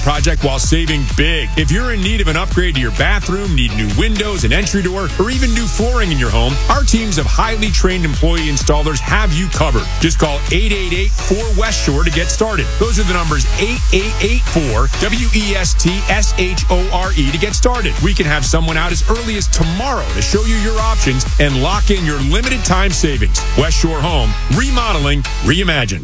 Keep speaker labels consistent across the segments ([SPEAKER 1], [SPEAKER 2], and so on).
[SPEAKER 1] project while saving big. If you're in need of an upgrade to your bathroom, need new windows, an entry door, or even new flooring in your home, our teams of highly trained employee installers have you covered. Just call 888-4West Shore to get started. Those are the numbers 8884-WESTSHORE to get started. We can have someone out as early as tomorrow to show you your options and lock in your limited time savings. West Shore Home, remodeling, reimagined.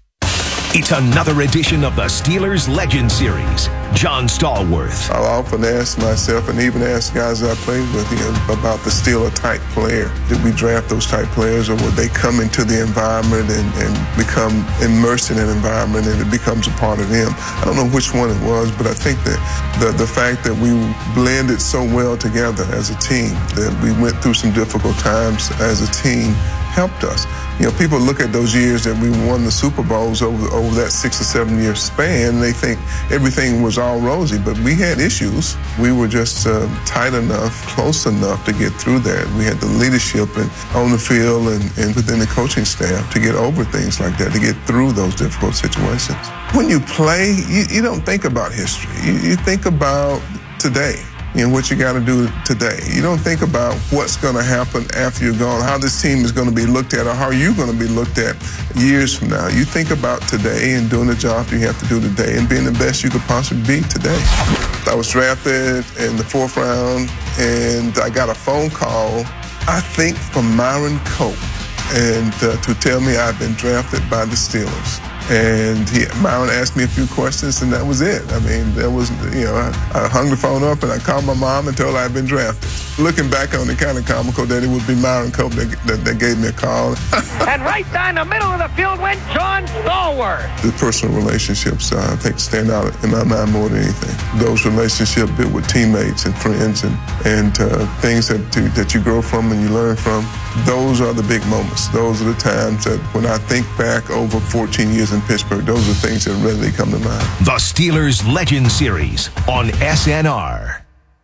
[SPEAKER 2] It's another edition of the Steelers Legend Series. John Stallworth.
[SPEAKER 3] I often ask myself, and even ask guys I played with, about the Steeler-type player. Did we draft those type players, or would they come into the environment and become immersed in an environment and it becomes a part of them? I don't know which one it was, but I think that the fact that we blended so well together as a team, that we went through some difficult times as a team, helped us. People look at those years that we won the Super Bowls over that 6 or 7 year span, and they think everything was all rosy, but we had issues. We were just tight enough, close enough to get through that. We had the leadership on the field and within the coaching staff to get over things like that, to get through those difficult situations. When you play, you don't think about history. You think about today. What you got to do today. You don't think about what's going to happen after you're gone, how this team is going to be looked at, or how you're going to be looked at years from now. You think about today and doing the job you have to do today and being the best you could possibly be today. I was drafted in the 4th round, and I got a phone call, I think, from Myron Cope, and to tell me I'd been drafted by the Steelers. And Myron asked me a few questions, and that was it. I mean, that was, I hung the phone up and I called my mom and told her I'd been drafted. Looking back on it, kind of comical that it would be Myron Cope that gave me a call.
[SPEAKER 4] And right down the middle of the field went John Stallworth.
[SPEAKER 3] The personal relationships, I think, stand out in my mind more than anything. Those relationships built with teammates and friends and things that you grow from and you learn from. Those are the big moments. Those are the times that when I think back over 14 years in Pittsburgh, those are things that readily come to mind.
[SPEAKER 2] The Steelers Legend Series on SNR.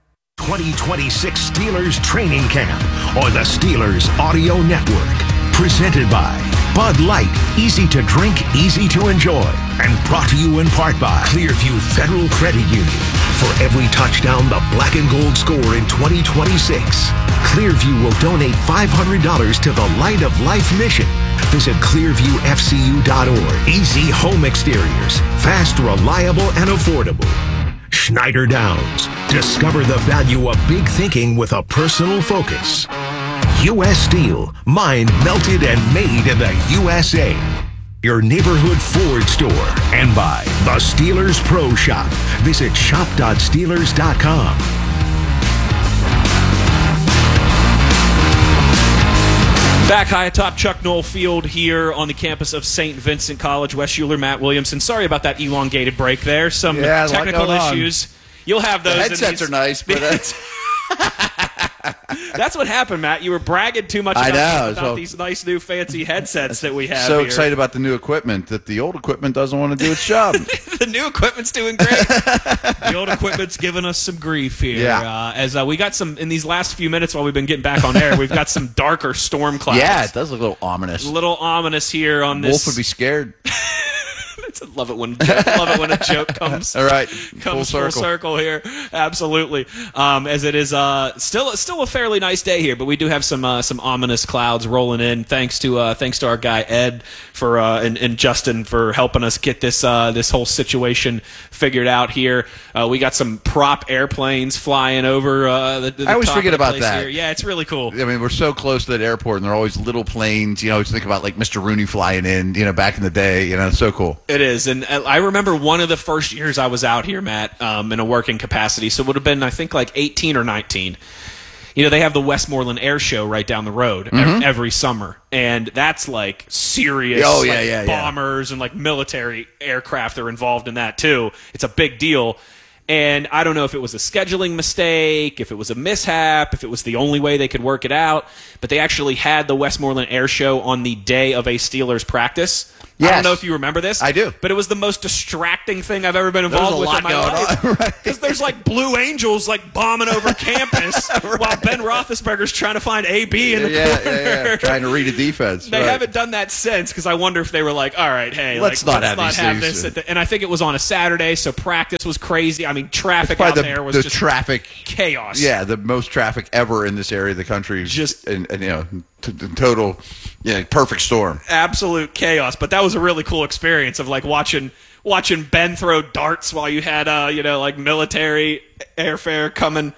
[SPEAKER 2] 2026 Steelers Training Camp on the Steelers Audio Network. Presented by Bud Light, easy to drink, easy to enjoy. And brought to you in part by Clearview Federal Credit Union. For every touchdown the black and gold score in 2026, Clearview will donate $500 to the Light of Life mission. Visit clearviewfcu.org. Easy home exteriors. Fast, reliable, and affordable. Schneider Downs. Discover the value of big thinking with a personal focus. U.S. Steel. Mined, melted, and made in the USA. Your neighborhood Ford store. And by the Steelers Pro Shop. Visit shop.steelers.com.
[SPEAKER 5] Back high atop Chuck Noll Field here on the campus of St. Vincent College. Wes Schuler, Matt Williamson. Sorry about that elongated break there. Some technical issues. You'll have those.
[SPEAKER 6] The headsets are nice, but
[SPEAKER 5] that's what happened, Matt. You were bragging too much about these nice new fancy headsets that we have
[SPEAKER 6] so
[SPEAKER 5] here.
[SPEAKER 6] Excited about the new equipment that the old equipment doesn't want to do its job.
[SPEAKER 5] The new equipment's doing great. The old equipment's giving us some grief here.
[SPEAKER 6] Yeah.
[SPEAKER 5] As we got some, in these last few minutes while we've been getting back on air, we've got some darker storm clouds.
[SPEAKER 6] Yeah, it does look a little ominous.
[SPEAKER 5] A little ominous here on this.
[SPEAKER 6] Wolf would be scared.
[SPEAKER 5] Love it when a joke comes.
[SPEAKER 6] All right,
[SPEAKER 5] full circle here. Absolutely. As it is still a fairly nice day here, but we do have some ominous clouds rolling in. Thanks to our guy Ed for and Justin for helping us get this whole situation figured out here. We got some prop airplanes flying over. The
[SPEAKER 6] I always
[SPEAKER 5] top
[SPEAKER 6] forget
[SPEAKER 5] of the
[SPEAKER 6] about
[SPEAKER 5] place
[SPEAKER 6] that.
[SPEAKER 5] Here. Yeah, it's really cool.
[SPEAKER 6] I mean, we're so close to that airport, and they're always little planes. You always think about like Mr. Rooney flying in. Back in the day. It's so cool.
[SPEAKER 5] It is, and I remember one of the first years I was out here, Matt, in a working capacity. So it would have been, I think, like 18 or 19. They have the Westmoreland Air Show right down the road every summer, and that's like serious bombers and like military aircraft are involved in that too. It's a big deal. And I don't know if it was a scheduling mistake, if it was a mishap, if it was the only way they could work it out, but they actually had the Westmoreland Air Show on the day of a Steelers practice.
[SPEAKER 6] Yes.
[SPEAKER 5] I don't know if you remember this.
[SPEAKER 6] I do.
[SPEAKER 5] But it was the most distracting thing I've ever been involved with in my life. Because there's like Blue Angels like bombing over campus while Ben Roethlisberger's trying to find AB in the corner.
[SPEAKER 6] Yeah. Trying to read a defense.
[SPEAKER 5] They haven't done that since, because I wonder if they were like, all right, hey,
[SPEAKER 6] let's not have
[SPEAKER 5] this. And I think it was on a Saturday, so practice was crazy. I mean, traffic out there was just
[SPEAKER 6] traffic
[SPEAKER 5] chaos.
[SPEAKER 6] Yeah, the most traffic ever in this area of the country. Just total, perfect storm.
[SPEAKER 5] Absolute chaos. But that was a really cool experience of like watching Ben throw darts while you had like military airfare coming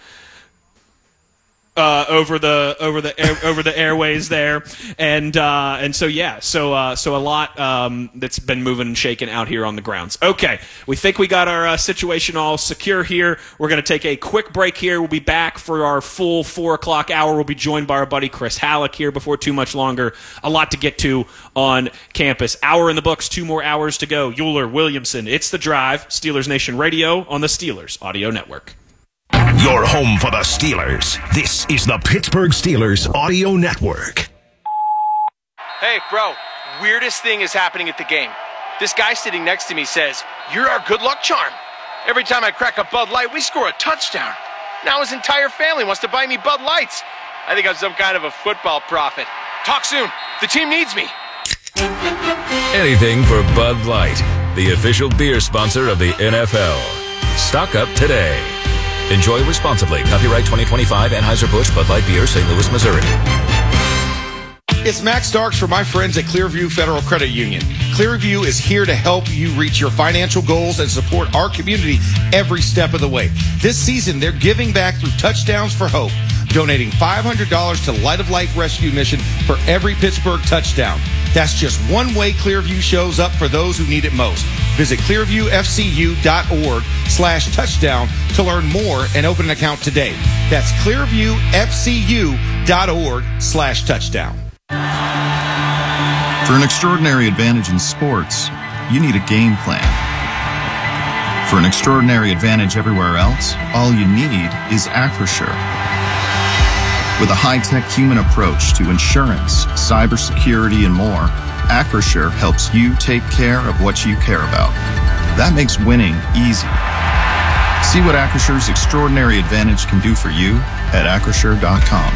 [SPEAKER 5] over the airways there, and so a lot that's been moving and shaking out here on the grounds. Okay, we think we got our situation all secure here. We're going to take a quick break here. We'll be back for our full 4 o'clock hour. We'll be joined by our buddy Chris Halleck here before too much longer. A lot to get to on campus. Hour in the books, 2 more hours to go. Euler, Williamson, it's The Drive, Steelers Nation Radio on the Steelers Audio Network.
[SPEAKER 2] Your home for the Steelers. This is the Pittsburgh Steelers Audio Network.
[SPEAKER 7] Hey, bro, weirdest thing is happening at the game. This guy sitting next to me says, "You're our good luck charm. Every time I crack a Bud Light, we score a touchdown. Now his entire family wants to buy me Bud Lights. I think I'm some kind of a football prophet. Talk soon. The team needs me."
[SPEAKER 8] Anything for Bud Light, the official beer sponsor of the NFL. Stock up today. Enjoy responsibly. Copyright 2025 Anheuser-Busch Bud Light Beer, St. Louis, Missouri.
[SPEAKER 9] It's Max Starks for my friends at Clearview Federal Credit Union. Clearview is here to help you reach your financial goals and support our community every step of the way. This season, they're giving back through Touchdowns for Hope, donating $500 to Light of Life Rescue Mission for every Pittsburgh touchdown. That's just one way Clearview shows up for those who need it most. Visit clearviewfcu.org/touchdown to learn more and open an account today. That's clearviewfcu.org/touchdown.
[SPEAKER 10] For an extraordinary advantage in sports, you need a game plan. For an extraordinary advantage everywhere else, all you need is Acrisure. With a high-tech human approach to insurance, cybersecurity, and more, Acrisure helps you take care of what you care about. That makes winning easy. See what Acrissure's extraordinary advantage can do for you at Acrisure.com.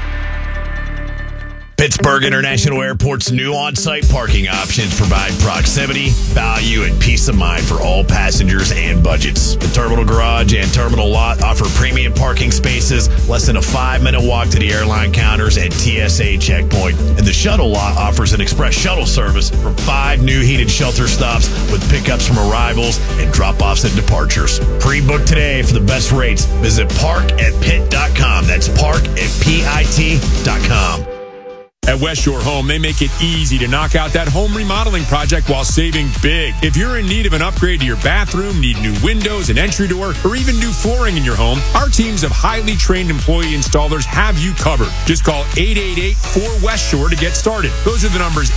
[SPEAKER 11] Pittsburgh International Airport's new on-site parking options provide proximity, value, and peace of mind for all passengers and budgets. The Terminal Garage and Terminal Lot offer premium parking spaces, less than a 5-minute walk to the airline counters and TSA checkpoint. And the Shuttle Lot offers an express shuttle service from 5 new heated shelter stops with pickups from arrivals and drop-offs and departures. Pre-book today for the best rates. Visit parkatpitt.com. That's parkatpitt.com.
[SPEAKER 1] At West Shore Home, they make it easy to knock out that home remodeling project while saving big. If you're in need of an upgrade to your bathroom, need new windows, an entry door, or even new flooring in your home, our teams of highly trained employee installers have you covered. Just call 888-4West Shore to get started. Those are the numbers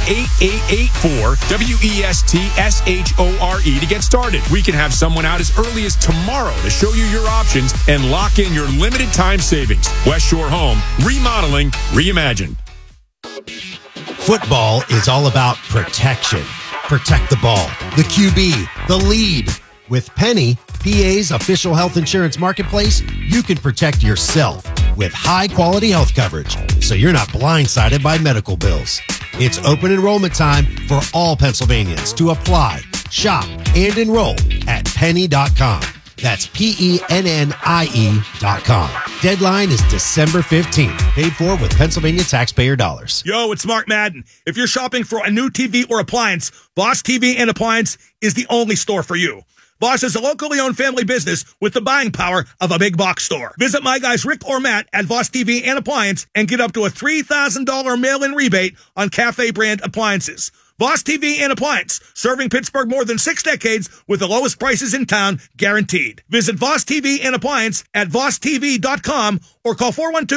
[SPEAKER 1] 8884-WESTSHORE to get started. We can have someone out as early as tomorrow to show you your options and lock in your limited time savings. West Shore Home, remodeling, reimagined.
[SPEAKER 12] Football is all about protection. Protect the ball, the QB, the lead. With Penny, PA's official health insurance marketplace, you can protect yourself with high-quality health coverage, so you're not blindsided by medical bills. It's open enrollment time for all Pennsylvanians to apply, shop, and enroll at penny.com. That's PENNIE.com. Deadline is December 15th. Paid for with Pennsylvania taxpayer dollars.
[SPEAKER 13] Yo, it's Mark Madden. If you're shopping for a new TV or appliance, Voss TV and Appliance is the only store for you. Voss is a locally owned family business with the buying power of a big box store. Visit my guys Rick or Matt at Voss TV and Appliance and get up to a $3,000 mail-in rebate on Cafe brand appliances. Voss TV and Appliance, serving Pittsburgh more than 6 decades with the lowest prices in town, guaranteed. Visit Voss TV and Appliance at VossTV.com or call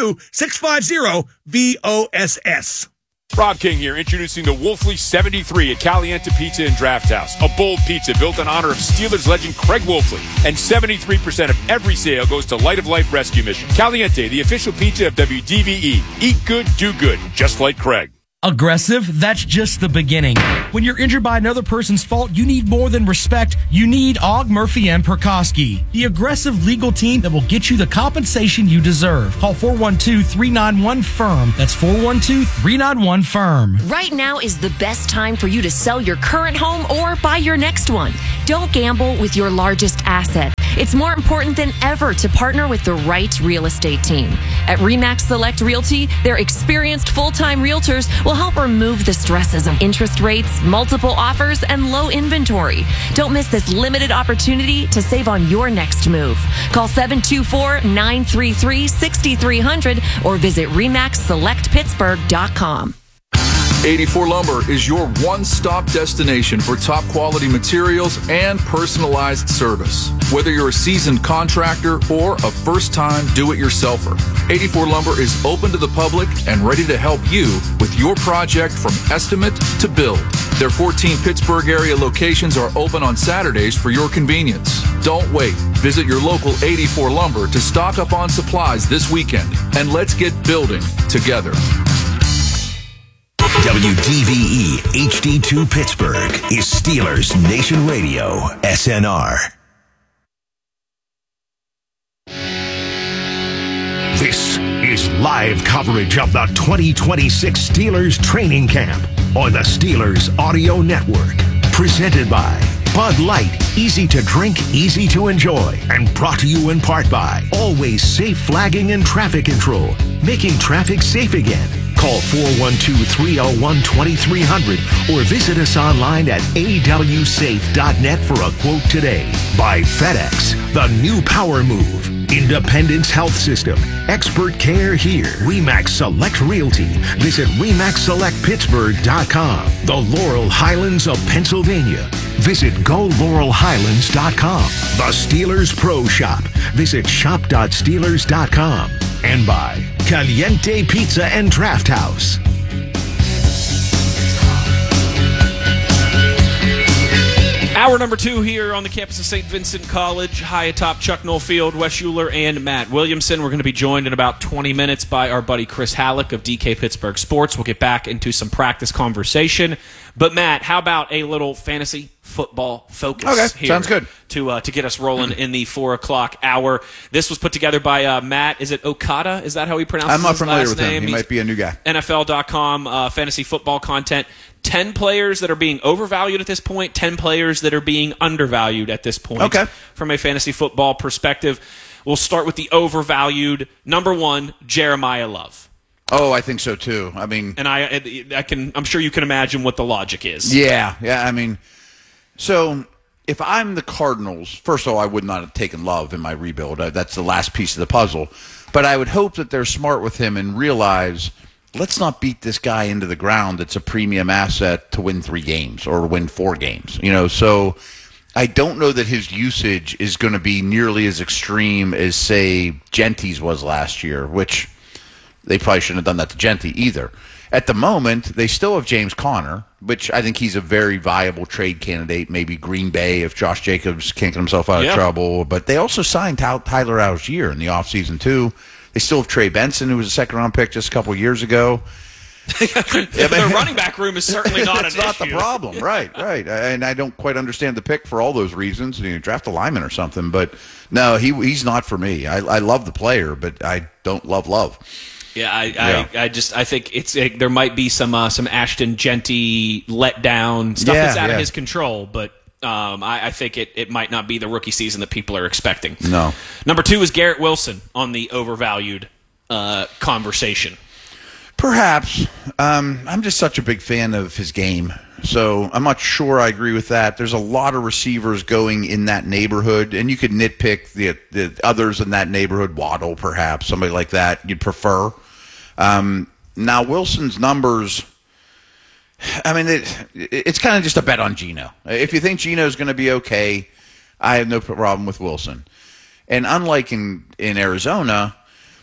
[SPEAKER 13] 412-650-VOSS.
[SPEAKER 1] Rob King here, introducing the Wolfley 73 at Caliente Pizza and Draft House. A bold pizza built in honor of Steelers legend Craig Wolfley. And 73% of every sale goes to Light of Life Rescue Mission. Caliente, the official pizza of WDVE. Eat good, do good, just like Craig.
[SPEAKER 14] Aggressive? That's just the beginning. When you're injured by another person's fault, you need more than respect. You need Ogg, Murphy, and Perkoski, the aggressive legal team that will get you the compensation you deserve. Call 412-391-FIRM. That's 412-391-FIRM.
[SPEAKER 15] Right now is the best time for you to sell your current home or buy your next one. Don't gamble with your largest asset. It's more important than ever to partner with the right real estate team. At RE/MAX Select Realty, their experienced full-time realtors will help remove the stresses of interest rates, multiple offers, and low inventory. Don't miss this limited opportunity to save on your next move. Call 724-933-6300 or visit RE/MAXSelectPittsburgh.com.
[SPEAKER 16] 84 Lumber is your one-stop destination for top-quality materials and personalized service. Whether you're a seasoned contractor or a first-time do-it-yourselfer, 84 Lumber is open to the public and ready to help you with your project from estimate to build. Their 14 Pittsburgh area locations are open on Saturdays for your convenience. Don't wait. Visit your local 84 Lumber to stock up on supplies this weekend, and let's get building together.
[SPEAKER 2] WDVE HD2 Pittsburgh is Steelers Nation Radio, SNR. This is live coverage of the 2026 Steelers training camp on the Steelers Audio Network. Presented by Bud Light, easy to drink, easy to enjoy. And brought to you in part by Always Safe Flagging and Traffic Control, making traffic safe again. Call 412-301-2300 or visit us online at awsafe.net for a quote today. By FedEx, the new power move. Independence Health System. Expert care here. RE/MAX Select Realty. Visit RE/MAXSelectPittsburgh.com. The Laurel Highlands of Pennsylvania. Visit GoLaurelHighlands.com. The Steelers Pro Shop. Visit shop.steelers.com. And by Caliente Pizza and Draft House.
[SPEAKER 5] Hour number 2 here on the campus of St. Vincent College, high atop Chuck Noll Field. Wes Schuler and Matt Williamson. We're going to be joined in about 20 minutes by our buddy Chris Halleck of DK Pittsburgh Sports. We'll get back into some practice conversation. But Matt, how about a little fantasy football focus here?
[SPEAKER 6] Sounds good.
[SPEAKER 5] To get us rolling in the 4 o'clock hour. This was put together by Matt. Is it Okada? Is that how he pronounces his last name?
[SPEAKER 6] I'm not familiar with him. He might be a new guy.
[SPEAKER 5] NFL.com fantasy football content. 10 players that are being overvalued at this point, 10 players that are being undervalued at this point from a fantasy football perspective. We'll start with the overvalued. Number 1, Jeremiah Love.
[SPEAKER 6] Oh, I think so too. I mean,
[SPEAKER 5] and I'm sure you can imagine what the logic is.
[SPEAKER 6] Yeah. I mean, so if I'm the Cardinals, first of all, I would not have taken Love in my rebuild. That's the last piece of the puzzle. But I would hope that they're smart with him and realize, let's not beat this guy into the ground. It's a premium asset to win 3 games or win 4 games. So I don't know that his usage is going to be nearly as extreme as, say, Genty's was last year, which they probably shouldn't have done that to Genty either. At the moment, they still have James Conner, which I think he's a very viable trade candidate, maybe Green Bay if Josh Jacobs can't get himself out of trouble. But they also signed Tyler Algier in the offseason, too. They still have Trey Benson, who was a second-round pick just a couple of years ago.
[SPEAKER 5] Their running back room is certainly not an issue.
[SPEAKER 6] It's not the problem. Right. And I don't quite understand the pick for all those reasons. Draft a lineman or something. But, no, he's not for me. I love the player, but I don't love.
[SPEAKER 5] Yeah, I think there might be some Ashton Genty letdown stuff that's out of his control, but I think it might not be the rookie season that people are expecting.
[SPEAKER 6] No.
[SPEAKER 5] Number 2 is Garrett Wilson on the overvalued conversation.
[SPEAKER 6] Perhaps. I'm just such a big fan of his game, so I'm not sure I agree with that. There's a lot of receivers going in that neighborhood, and you could nitpick the others in that neighborhood. Waddle, perhaps, somebody like that you'd prefer. Now, Wilson's numbers, I mean, it's kind of just a bet on Geno. If you think Geno's going to be okay, I have no problem with Wilson. And unlike in Arizona,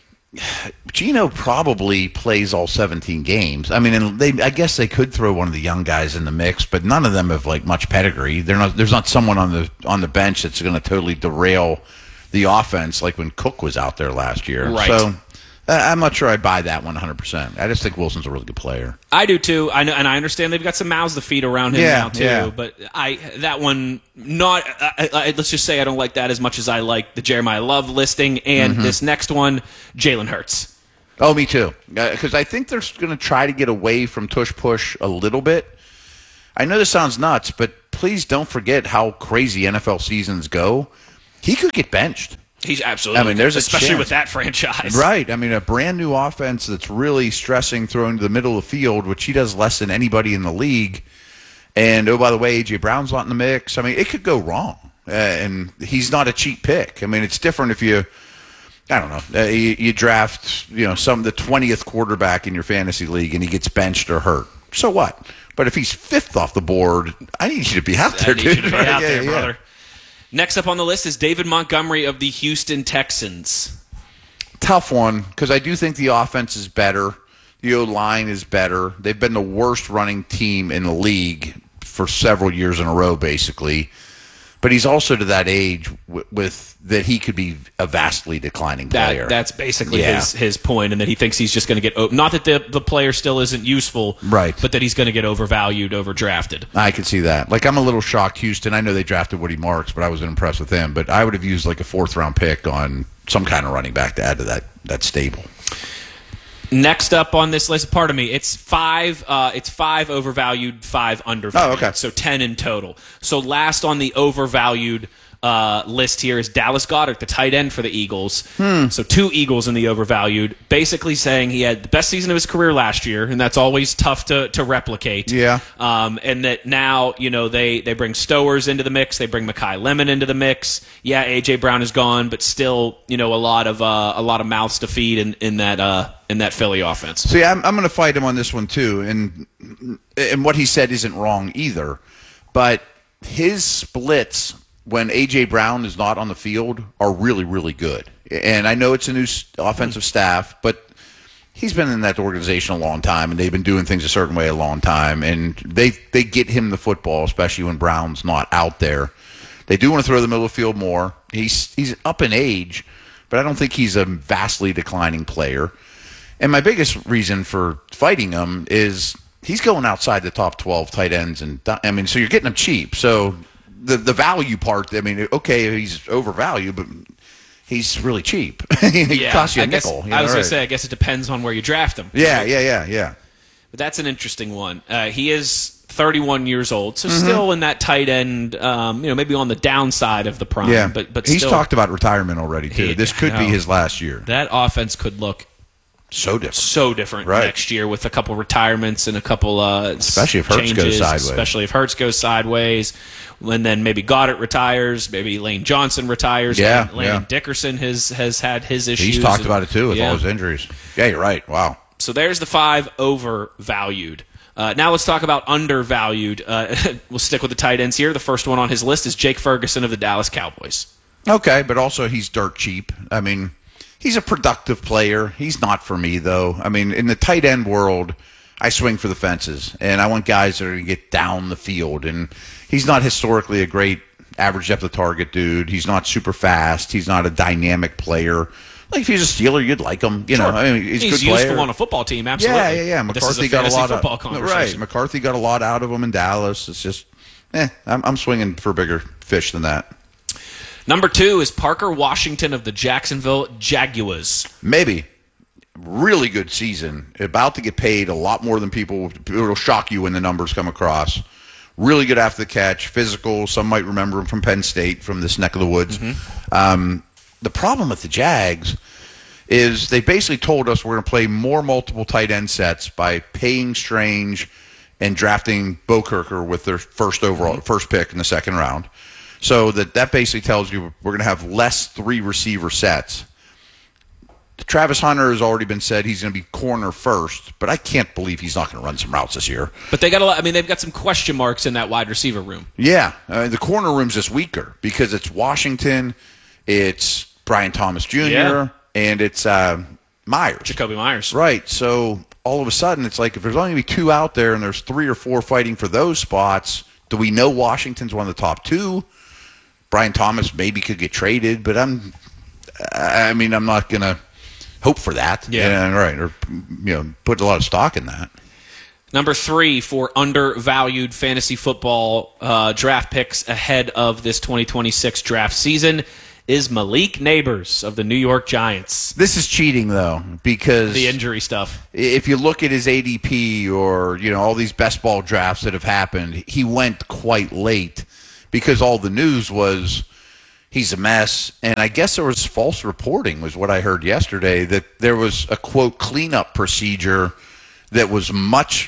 [SPEAKER 6] Geno probably plays all 17 games. I mean, I guess they could throw one of the young guys in the mix, but none of them have much pedigree. There's not someone on the bench that's going to totally derail the offense like when Cook was out there last year.
[SPEAKER 5] Right.
[SPEAKER 6] So I'm not sure I buy that 100%. I just think Wilson's a really good player.
[SPEAKER 5] I do too. I know, and I understand they've got some mouths to feed around him now too.
[SPEAKER 6] Yeah.
[SPEAKER 5] But that one, not. Let's just say I don't like that as much as I like the Jeremiah Love listing and this next one, Jalen Hurts.
[SPEAKER 6] Oh, me too. Because I think they're going to try to get away from tush push a little bit. I know this sounds nuts, but please don't forget how crazy NFL seasons go. He could get benched.
[SPEAKER 5] He's absolutely.
[SPEAKER 6] I mean, there's
[SPEAKER 5] especially
[SPEAKER 6] a chance.
[SPEAKER 5] with that franchise,
[SPEAKER 6] right? I mean, a brand new offense that's really stressing throwing to the middle of the field, which he does less than anybody in the league. And oh, by the way, AJ Brown's not in the mix. I mean, it could go wrong, and he's not a cheap pick. I mean, it's different if you, I don't know, you draft the 20th quarterback in your fantasy league and he gets benched or hurt. So what? But if he's 5th off the board, I need you to be out there, dude.
[SPEAKER 5] You to be out there, brother. Next up on the list is David Montgomery of the Houston Texans.
[SPEAKER 6] Tough one, because I do think the offense is better. The O-line is better. They've been the worst running team in the league for several years in a row, basically. But he's also to that age with that he could be a vastly declining player.
[SPEAKER 5] That's basically his point, and that he thinks he's just going to get not that the player still isn't useful,
[SPEAKER 6] right?
[SPEAKER 5] But that he's going to get overvalued, overdrafted.
[SPEAKER 6] I can see that. Like, I'm a little shocked, Houston. I know they drafted Woody Marks, but I wasn't impressed with him. But I would have used like a 4th-round pick on some kind of running back to add to that stable.
[SPEAKER 5] Next up on this list, pardon me, it's 5 overvalued, 5 undervalued.
[SPEAKER 6] Oh, okay.
[SPEAKER 5] So 10 in total. So last on the overvalued list here is Dallas Goedert, the tight end for the Eagles. So 2 Eagles in the overvalued, basically saying he had the best season of his career last year, and that's always tough to replicate.
[SPEAKER 6] Yeah.
[SPEAKER 5] And that now, they bring Stowers into the mix, they bring Mekhi Lemon into the mix. Yeah, AJ Brown is gone, but still, a lot of mouths to feed in that Philly offense.
[SPEAKER 6] See, I'm going to fight him on this one too, and what he said isn't wrong either. But his splits when A.J. Brown is not on the field are really, really good. And I know it's a new offensive staff, but he's been in that organization a long time, and they've been doing things a certain way a long time. And they get him the football, especially when Brown's not out there. They do want to throw the middle of the field more. He's up in age, but I don't think he's a vastly declining player. And my biggest reason for fighting him is he's going outside the top 12 tight ends. And so you're getting him cheap. So the value part, okay, he's overvalued, but he's really cheap. He costs you a nickel.
[SPEAKER 5] I was going to say, I guess it depends on where you draft him.
[SPEAKER 6] Yeah.
[SPEAKER 5] But that's an interesting one. He is 31 years old, so still in that tight end, maybe on the downside of the prime.
[SPEAKER 6] Yeah,
[SPEAKER 5] but
[SPEAKER 6] he's
[SPEAKER 5] still,
[SPEAKER 6] talked about retirement already, too. This could be his last year.
[SPEAKER 5] That offense could look
[SPEAKER 6] so different
[SPEAKER 5] next year with a couple retirements and a couple
[SPEAKER 6] especially if Hurts goes sideways.
[SPEAKER 5] Especially if Hurts goes sideways, and then maybe Goddard retires, maybe Lane Johnson retires. Landon Dickerson has had his issues.
[SPEAKER 6] He's talked about it too with all his injuries. Yeah, you're right. Wow.
[SPEAKER 5] So there's the 5 overvalued. Now let's talk about undervalued. We'll stick with the tight ends here. The first one on his list is Jake Ferguson of the Dallas Cowboys.
[SPEAKER 6] Okay, but also he's dirt cheap. He's a productive player. He's not for me, though. In the tight end world, I swing for the fences, and I want guys that are going to get down the field. And he's not historically a great average depth of target dude. He's not super fast. He's not a dynamic player. Like, if he's a Steeler, you'd like him. He's a good
[SPEAKER 5] useful
[SPEAKER 6] player.
[SPEAKER 5] on a football team, absolutely.
[SPEAKER 6] Yeah. McCarthy got a lot
[SPEAKER 5] of
[SPEAKER 6] McCarthy got a lot out of him in Dallas. It's just, I'm swinging for bigger fish than that.
[SPEAKER 5] Number 2 is Parker Washington of the Jacksonville Jaguars.
[SPEAKER 6] Maybe. Really good season. About to get paid a lot more than people. It'll shock you when the numbers come across. Really good after the catch. Physical. Some might remember him from Penn State, from this neck of the woods. The problem with the Jags is they basically told us we're going to play more multiple tight end sets by paying Strange and drafting Bokerker with their first pick in the second round. So that basically tells you we're going to have less 3 receiver sets. Travis Hunter has already been said he's going to be corner first, but I can't believe he's not going to run some routes this year.
[SPEAKER 5] But they got a lot. They've got some question marks in that wide receiver room.
[SPEAKER 6] Yeah, the corner room's just weaker because it's Washington, it's Brian Thomas Jr., and it's Myers.
[SPEAKER 5] Jacoby Myers.
[SPEAKER 6] Right. So all of a sudden, it's like if there's only going to be 2 out there and there's 3 or 4 fighting for those spots, do we know Washington's one of the top 2? Brian Thomas maybe could get traded, but I'm not going to hope for that.
[SPEAKER 5] Yeah.
[SPEAKER 6] Right. Or, put a lot of stock in that.
[SPEAKER 5] Number 3 for undervalued fantasy football draft picks ahead of this 2026 draft season is Malik Neighbors of the New York Giants.
[SPEAKER 6] This is cheating, though, because
[SPEAKER 5] the injury stuff.
[SPEAKER 6] If you look at his ADP or, all these best ball drafts that have happened, he went quite late because all the news was he's a mess. And I guess there was false reporting was what I heard yesterday, that there was a, quote, cleanup procedure that was much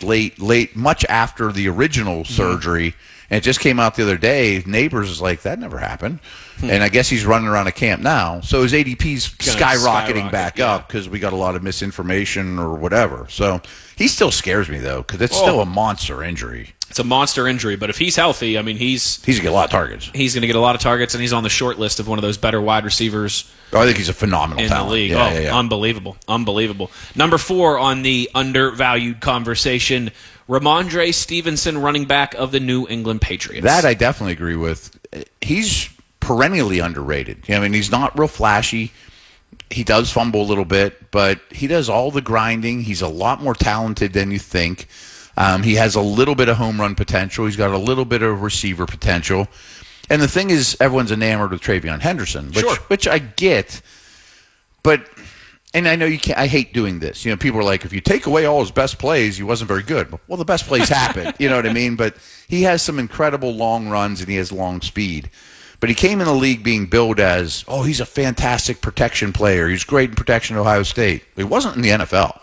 [SPEAKER 6] after the original surgery. And it just came out the other day. Neighbors is like, that never happened. And I guess he's running around a camp now. So his ADP's skyrocketing back up because we got a lot of misinformation or whatever. So he still scares me, though, because it's still a monster injury.
[SPEAKER 5] It's a monster injury, but if he's healthy, I mean, he's
[SPEAKER 6] going to get a lot of targets.
[SPEAKER 5] He's going to get a lot of targets, and he's on the short list of one of those better wide receivers.
[SPEAKER 6] I think he's a phenomenal talent.
[SPEAKER 5] The league.
[SPEAKER 6] Yeah.
[SPEAKER 5] Unbelievable. Number 4 on the undervalued conversation, Ramondre Stevenson, running back of the New England Patriots.
[SPEAKER 6] That I definitely agree with. He's perennially underrated. I mean, he's not real flashy. He does fumble a little bit, but he does all the grinding. He's a lot more talented than you think. He has a little bit of home run potential. He's got a little bit of receiver potential. And the thing is, everyone's enamored with Travion Henderson, which I get. But, and I know you can't, I hate doing this. People are like, if you take away all his best plays, he wasn't very good. Well, the best plays happen. You know what I mean? But he has some incredible long runs and he has long speed. But he came in the league being billed as, he's a fantastic protection player. He's great in protection at Ohio State. He wasn't in the NFL.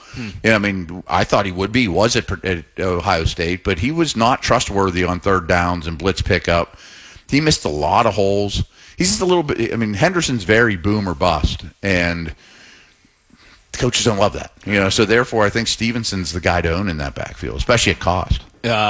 [SPEAKER 6] I thought he would be. He was at Ohio State, but he was not trustworthy on third downs and blitz pickup. He missed a lot of holes. He's just a little bit, Henderson's very boom or bust, and the coaches don't love that. So therefore I think Stevenson's the guy to own in that backfield, especially at cost.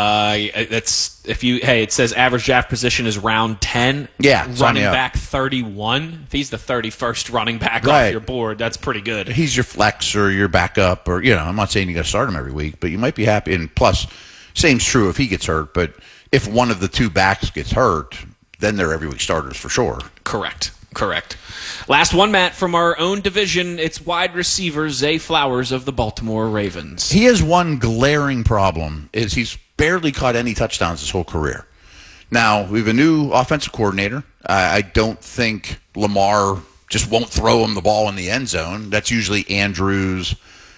[SPEAKER 5] It says average draft position is round 10.
[SPEAKER 6] Yeah,
[SPEAKER 5] running back 31. If he's the 31st running back off your board, that's pretty good.
[SPEAKER 6] He's your flex or your backup, or I'm not saying you got to start him every week, but you might be happy. And plus, same's true if he gets hurt. But if one of the two backs gets hurt, then they're every week starters for sure.
[SPEAKER 5] Correct. Last one, Matt, from our own division. It's wide receiver Zay Flowers of the Baltimore Ravens.
[SPEAKER 6] He has one glaring problem, is he's barely caught any touchdowns his whole career. Now, we have a new offensive coordinator. I don't think Lamar just won't throw him the ball in the end zone. That's usually Andrews.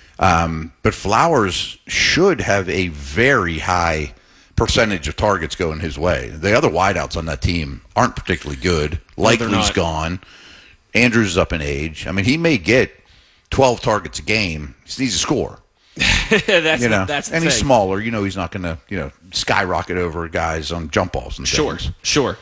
[SPEAKER 6] But Flowers should have a very high percentage of targets going his way. The other wideouts on that team aren't particularly good. Likely's gone. Andrews is up in age. He may get 12 targets a game. He needs to score.
[SPEAKER 5] That's the
[SPEAKER 6] thing. He's smaller. He's not going to skyrocket over guys on jump balls and things.
[SPEAKER 5] Sure.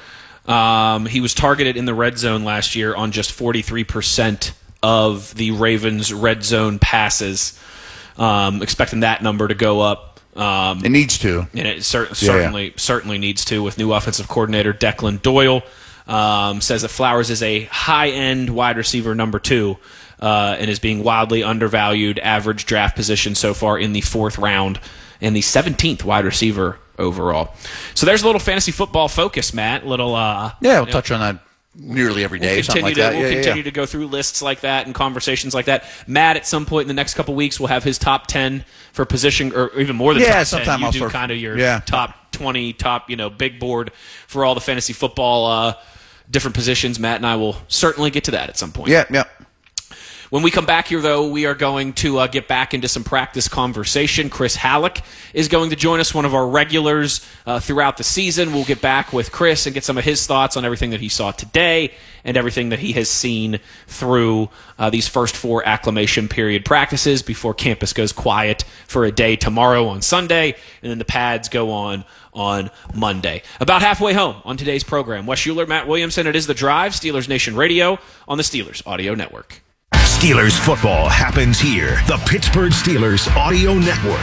[SPEAKER 5] He was targeted in the red zone last year on just 43% of the Ravens' red zone passes. Expecting that number to go up.
[SPEAKER 6] It needs to.
[SPEAKER 5] And it certainly needs to with new offensive coordinator Declan Doyle. Says that Flowers is a high-end wide receiver number 2 and is being wildly undervalued, average draft position so far in the 4th round, and the 17th wide receiver overall. So there's a little fantasy football focus, Matt. We'll
[SPEAKER 6] touch on that nearly every day.
[SPEAKER 5] We'll continue to go through lists like that and conversations like that. Matt, at some point in the next couple weeks, will have his top 10 for position, or even more than top 10. You do kind of your top 20, big board for all the fantasy football different positions. Matt and I will certainly get to that at some point.
[SPEAKER 6] Yeah.
[SPEAKER 5] When we come back here, though, we are going to get back into some practice conversation. Chris Halleck is going to join us, one of our regulars throughout the season. We'll get back with Chris and get some of his thoughts on everything that he saw today and everything that he has seen through these first 4 acclimation period practices before campus goes quiet for a day tomorrow on Sunday, and then the pads go on Monday. About halfway home on today's program, Wes Schuler, Matt Williamson. It is The Drive, Steelers Nation Radio on the Steelers Audio Network.
[SPEAKER 2] Steelers football happens here. The Pittsburgh Steelers Audio Network.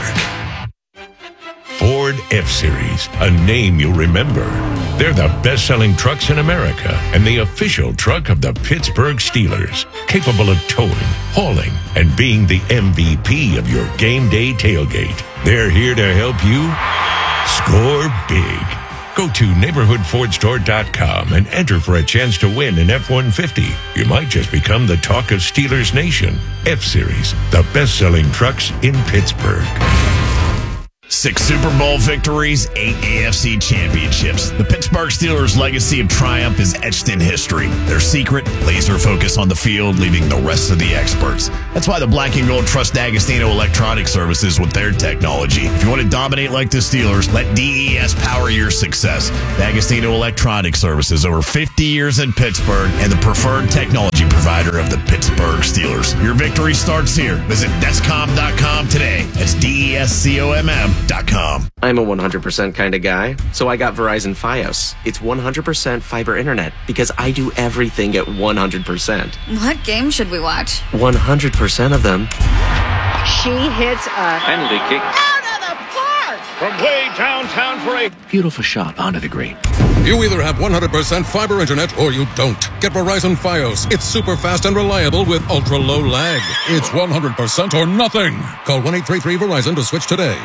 [SPEAKER 17] Ford F-Series, a name you'll remember. They're the best-selling trucks in America and the official truck of the Pittsburgh Steelers, capable of towing, hauling, and being the MVP of your game day tailgate. They're here to help you score big. Go to neighborhoodfordstore.com and enter for a chance to win an F-150. You might just become the talk of Steelers Nation. F-Series, the best-selling trucks in Pittsburgh.
[SPEAKER 11] 6 Super Bowl victories, 8 AFC championships. The Pittsburgh Steelers' legacy of triumph is etched in history. Their secret, laser focus on the field, leaving the rest of the experts. That's why the Black and Gold trust D'Agostino Electronic Services with their technology. If you want to dominate like the Steelers, let DES power your success. D'Agostino Electronic Services, over 50 years in Pittsburgh, and the preferred technology provider of the Pittsburgh Steelers. Your victory starts here. Visit Descom.com today. That's DESCOMM.com.
[SPEAKER 18] I'm a 100% kind of guy, so I got Verizon Fios. It's 100% fiber internet because I do everything at 100%.
[SPEAKER 19] What game should we watch?
[SPEAKER 18] 100% of them.
[SPEAKER 4] She hits a
[SPEAKER 18] penalty kick.
[SPEAKER 4] out of the park from way downtown for a
[SPEAKER 18] Beautiful shot onto the green.
[SPEAKER 20] You either have 100% fiber internet or you don't. Get Verizon Fios. It's super fast and reliable with ultra low lag. It's 100% or nothing. Call 1-833-VERIZON to switch today.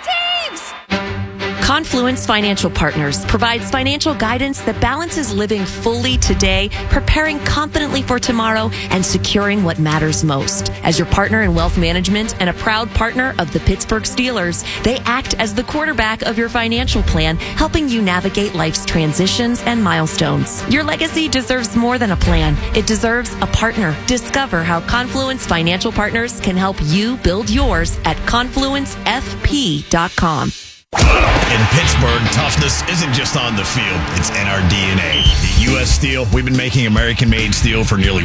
[SPEAKER 15] Confluence Financial Partners provides financial guidance that balances living fully today, preparing confidently for tomorrow, and securing what matters most. As your partner in wealth management and a proud partner of the Pittsburgh Steelers, they act as the quarterback of your financial plan, helping you navigate life's transitions and milestones. Your legacy deserves more than a plan. It deserves a partner. Discover how Confluence Financial Partners can help you build yours at confluencefp.com.
[SPEAKER 11] In Pittsburgh, toughness isn't just on the field, it's in our DNA. At U.S. Steel, we've been making American-made steel for nearly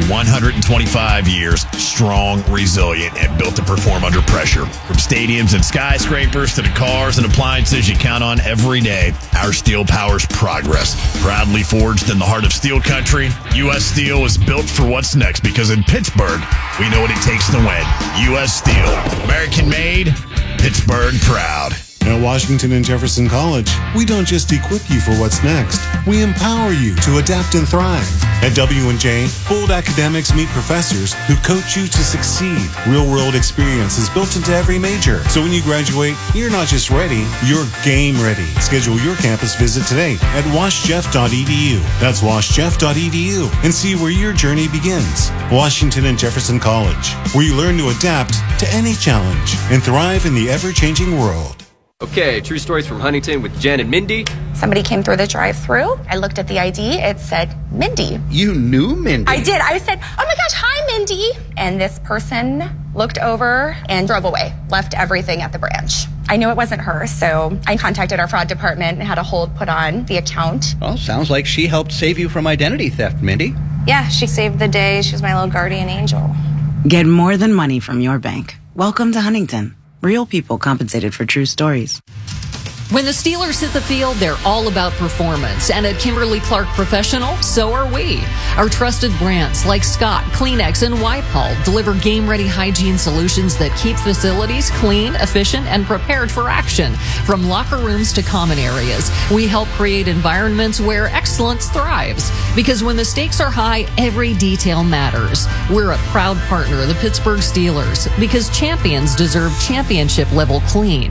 [SPEAKER 11] 125 years, strong, resilient, and built to perform under pressure. From stadiums and skyscrapers to the cars and appliances you count on every day, our steel powers progress. Proudly forged in the heart of steel country, U.S. Steel is built for what's next because in Pittsburgh, we know what it takes to win. U.S. Steel, American-made, Pittsburgh proud.
[SPEAKER 21] At Washington and Jefferson College, we don't just equip you for what's next. We empower you to adapt and thrive. At W&J, bold academics meet professors who coach you to succeed. Real-world experience is built into every major. So when you graduate, you're not just ready, you're game ready. Schedule your campus visit today at washjeff.edu. That's washjeff.edu and see where your journey begins. Washington and Jefferson College, where you learn to adapt to any challenge and thrive in the ever-changing world.
[SPEAKER 22] Okay, true stories from Huntington with Jen and Mindy.
[SPEAKER 23] Somebody came through the drive-thru. I looked at the ID. It said Mindy.
[SPEAKER 22] You knew Mindy?
[SPEAKER 23] I did. I said, oh my gosh, hi, Mindy. And this person looked over and drove away, left everything at the branch. I knew it wasn't her, so I contacted our fraud department and had a hold put on the account.
[SPEAKER 22] Well, sounds like she helped save you from identity theft, Mindy.
[SPEAKER 23] Yeah, she saved the day. She was my little guardian angel.
[SPEAKER 24] Get more than money from your bank. Welcome to Huntington. Real people compensated for true stories.
[SPEAKER 25] When the Steelers hit the field, they're all about performance. And at Kimberly-Clark Professional, so are we. Our trusted brands like Scott, Kleenex, and Wipe-All deliver game-ready hygiene solutions that keep facilities clean, efficient, and prepared for action. From locker rooms to common areas, we help create environments where excellence thrives. Because when the stakes are high, every detail matters. We're a proud partner of the Pittsburgh Steelers because champions deserve championship-level clean.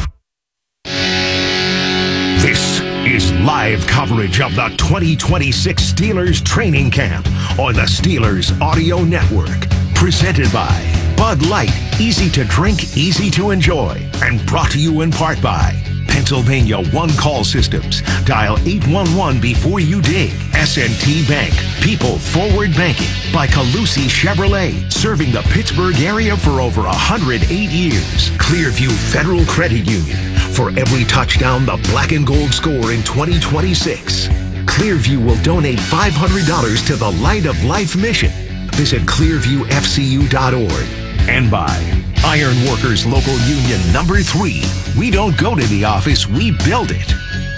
[SPEAKER 2] This is live coverage of the 2026 Steelers training camp on the Steelers Audio Network. Presented by Bud Light, easy to drink, easy to enjoy. And brought to you in part by Pennsylvania One Call Systems. Dial 811 before you dig. S&T Bank, People Forward Banking. By Calusi Chevrolet, serving the Pittsburgh area for over 108 years. Clearview Federal Credit Union. For every touchdown the black and gold score in 2026, Clearview will donate $500 to the Light of Life mission. Visit clearviewfcu.org. And by Iron Workers Local Union Number 3. We don't go to the office, we build it.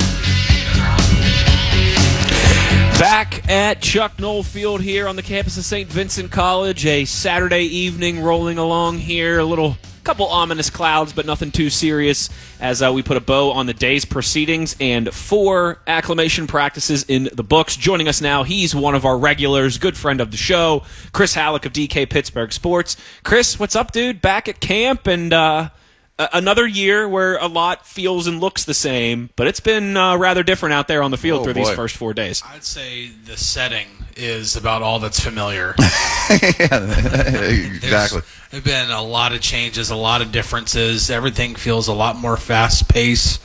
[SPEAKER 5] Back at Chuck Noll Field here on the campus of St. Vincent College. A Saturday evening rolling along here. Couple ominous clouds, but nothing too serious as we put a bow on the day's proceedings and 4 acclimation practices in the books. Joining us now, he's one of our regulars, good friend of the show, Chris Halleck of DK Pittsburgh Sports. Chris, what's up, dude? Back at camp and another year where a lot feels and looks the same, but it's been rather different out there on the field through these first 4 days.
[SPEAKER 3] I'd say the setting is about all that's familiar.
[SPEAKER 6] Exactly.
[SPEAKER 3] There's been a lot of changes, a lot of differences. Everything feels a lot more fast-paced.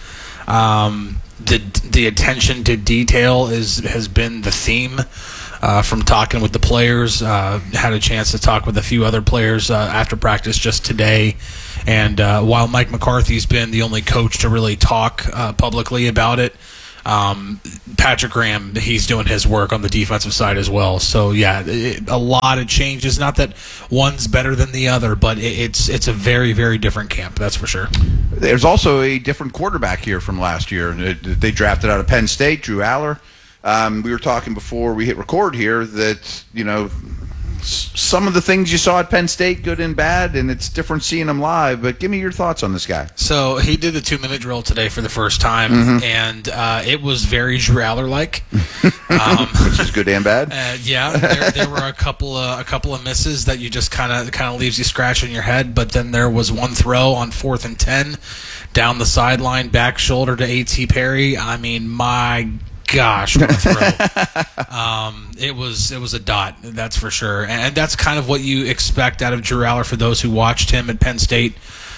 [SPEAKER 3] The attention to detail has been the theme. From talking with the players, had a chance to talk with a few other players after practice just today. And while Mike McCarthy's been the only coach to really talk publicly about it, Patrick Graham, he's doing his work on the defensive side as well. So, yeah, a lot of changes. Not that one's better than the other, but it's a very, very different camp, that's for sure.
[SPEAKER 6] There's also a different quarterback here from last year. They drafted out of Penn State, Drew Aller. We were talking before we hit record here that, some of the things you saw at Penn State, good and bad, and it's different seeing them live. But give me your thoughts on this guy.
[SPEAKER 3] So he did the 2-minute drill today for the first time, and it was very Drew Aller-like.
[SPEAKER 6] Which is good and bad.
[SPEAKER 3] There were a couple of misses that you just kind of leaves you scratching your head. But then there was one throw on 4th and 10 down the sideline, back shoulder to A.T. Perry. I mean, my gosh, what a throw. It was a dot, that's for sure. And that's kind of what you expect out of Drew Aller for those who watched him at Penn State.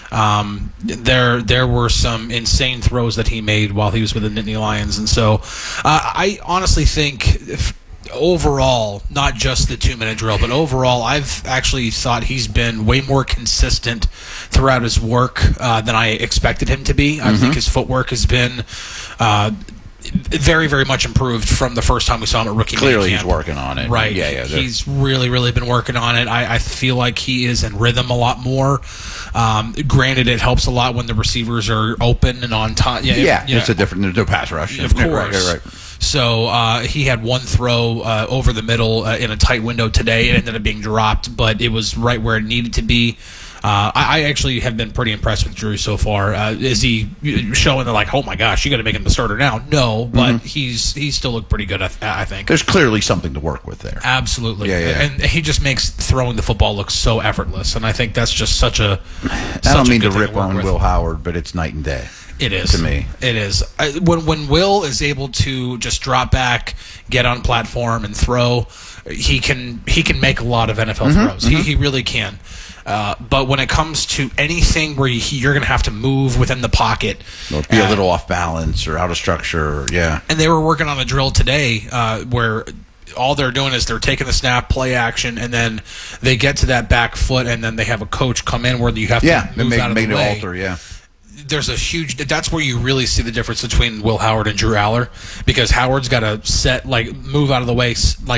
[SPEAKER 3] There were some insane throws that he made while he was with the Nittany Lions. And so I honestly think overall, not just the 2-minute drill, but overall, I've actually thought he's been way more consistent throughout his work than I expected him to be. I think his footwork has been very, very much improved from the first time we saw him at rookie camp.
[SPEAKER 6] Clearly he's working on it.
[SPEAKER 3] Right.
[SPEAKER 6] Yeah.
[SPEAKER 3] He's really, really been working on it. I feel like he is in rhythm a lot more. Granted, it helps a lot when the receivers are open and on time.
[SPEAKER 6] It's a different, there's no pass rush.
[SPEAKER 3] Of course. Right. So he had one throw over the middle in a tight window today. It ended up being dropped, but it was right where it needed to be. I actually have been pretty impressed with Drew so far. Is he showing that, like, oh my gosh, you got to make him the starter now? No, but he's still looked pretty good, I think.
[SPEAKER 6] There's clearly something to work with there.
[SPEAKER 3] Absolutely.
[SPEAKER 6] Yeah.
[SPEAKER 3] And he just makes throwing the football look so effortless, and I think that's just such a
[SPEAKER 6] I don't mean to rip on Will Howard, but it's night and day.
[SPEAKER 3] It is.
[SPEAKER 6] To me.
[SPEAKER 3] It is. When Will is able to just drop back, get on platform, and throw, he can make a lot of NFL throws. He really can. But when it comes to anything where you're going to have to move within the pocket,
[SPEAKER 6] be a little off balance or out of structure,
[SPEAKER 3] And they were working on a drill today where all they're doing is they're taking the snap, play action, and then they get to that back foot, and then they have a coach come in where you have to move out of the way.
[SPEAKER 6] Alter,
[SPEAKER 3] There's a huge. That's where you really see the difference between Will Howard and Drew Aller, because Howard's got to move out of the way,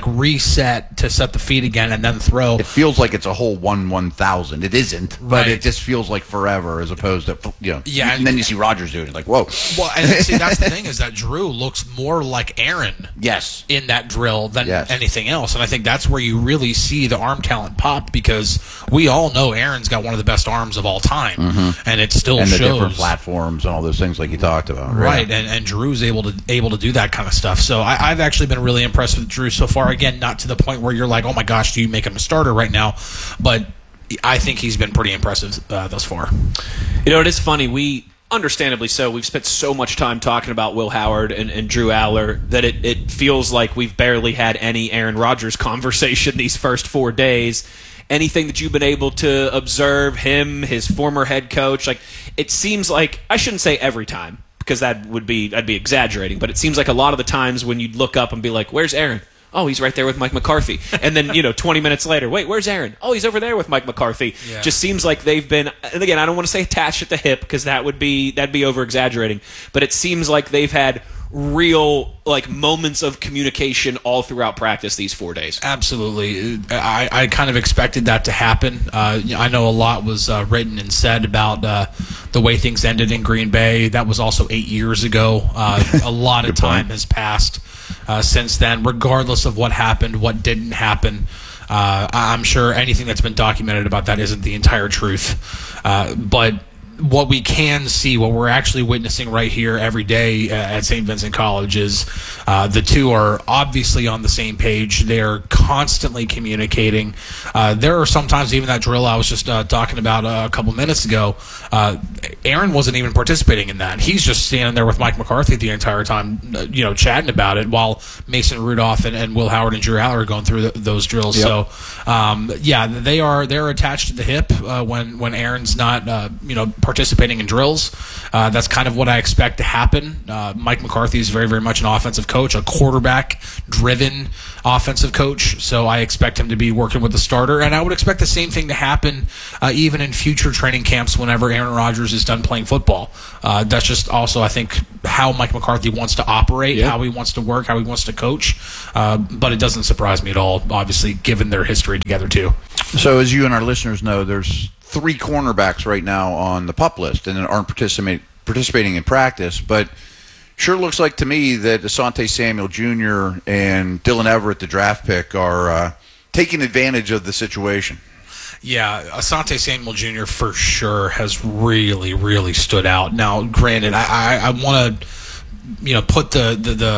[SPEAKER 3] reset to set the feet again, and then throw.
[SPEAKER 6] It feels like it's a whole 1/1000. It isn't, but it just feels like forever, as opposed to And then you see Rodgers doing it, like whoa.
[SPEAKER 3] Well, and see, that's the thing, is that Drew looks more like Aaron.
[SPEAKER 6] Yes.
[SPEAKER 3] In that drill than anything else, and I think that's where you really see the arm talent pop, because we all know Aaron's got one of the best arms of all time, and it still shows.
[SPEAKER 6] The different platforms and all those things like you talked about.
[SPEAKER 3] Right, and Drew's able to do that kind of stuff. So I've actually been really impressed with Drew so far. Again, not to the point where you're like, oh my gosh, do you make him a starter right now? But I think he's been pretty impressive thus far.
[SPEAKER 5] It is funny. We, understandably so, we've spent so much time talking about Will Howard and Drew Aller that it feels like we've barely had any Aaron Rodgers conversation these first 4 days. Anything that you've been able to observe, him, his former head coach, like, it seems like, I shouldn't say every time, because I'd be exaggerating, but it seems like a lot of the times when you'd look up and be like, where's Aaron? Oh, he's right there with Mike McCarthy. And then, 20 minutes later, wait, where's Aaron? Oh, he's over there with Mike McCarthy. Yeah. Just seems like they've been, and again, I don't want to say attached at the hip, because that'd be over exaggerating, but it seems like they've had real moments of communication all throughout practice these 4 days.
[SPEAKER 3] Absolutely. I kind of expected that to happen. I know a lot was written and said about the way things ended in Green Bay. That was also 8 years ago. A lot of time has passed since then, regardless of what happened, what didn't happen. I'm sure anything that's been documented about that isn't the entire truth. But what we can see, what we're actually witnessing right here every day at St. Vincent College is the two are obviously on the same page. They are constantly communicating. There are sometimes even that drill I was just talking about a couple minutes ago. Aaron wasn't even participating in that. He's just standing there with Mike McCarthy the entire time, chatting about it while Mason Rudolph and Will Howard and Drew Aller are going through those drills.
[SPEAKER 6] Yep.
[SPEAKER 3] So, they're attached to the hip when Aaron's not, participating in drills. That's kind of what I expect to happen. Mike McCarthy is very, very much an offensive coach, a quarterback-driven offensive coach, so I expect him to be working with the starter, and I would expect the same thing to happen even in future training camps whenever Aaron Rodgers is done playing football. That's just also, I think, how Mike McCarthy wants to operate, how he wants to work, how he wants to coach, but it doesn't surprise me at all, obviously, given their history together, too.
[SPEAKER 6] So as you and our listeners know, there's 3 cornerbacks right now on the PUP list and aren't participating in practice, but sure looks like to me that Asante Samuel Jr. and Dylan Everett, the draft pick, are taking advantage of the situation.
[SPEAKER 3] Yeah, Asante Samuel Jr. for sure has really, really stood out. Now, granted, I want to put the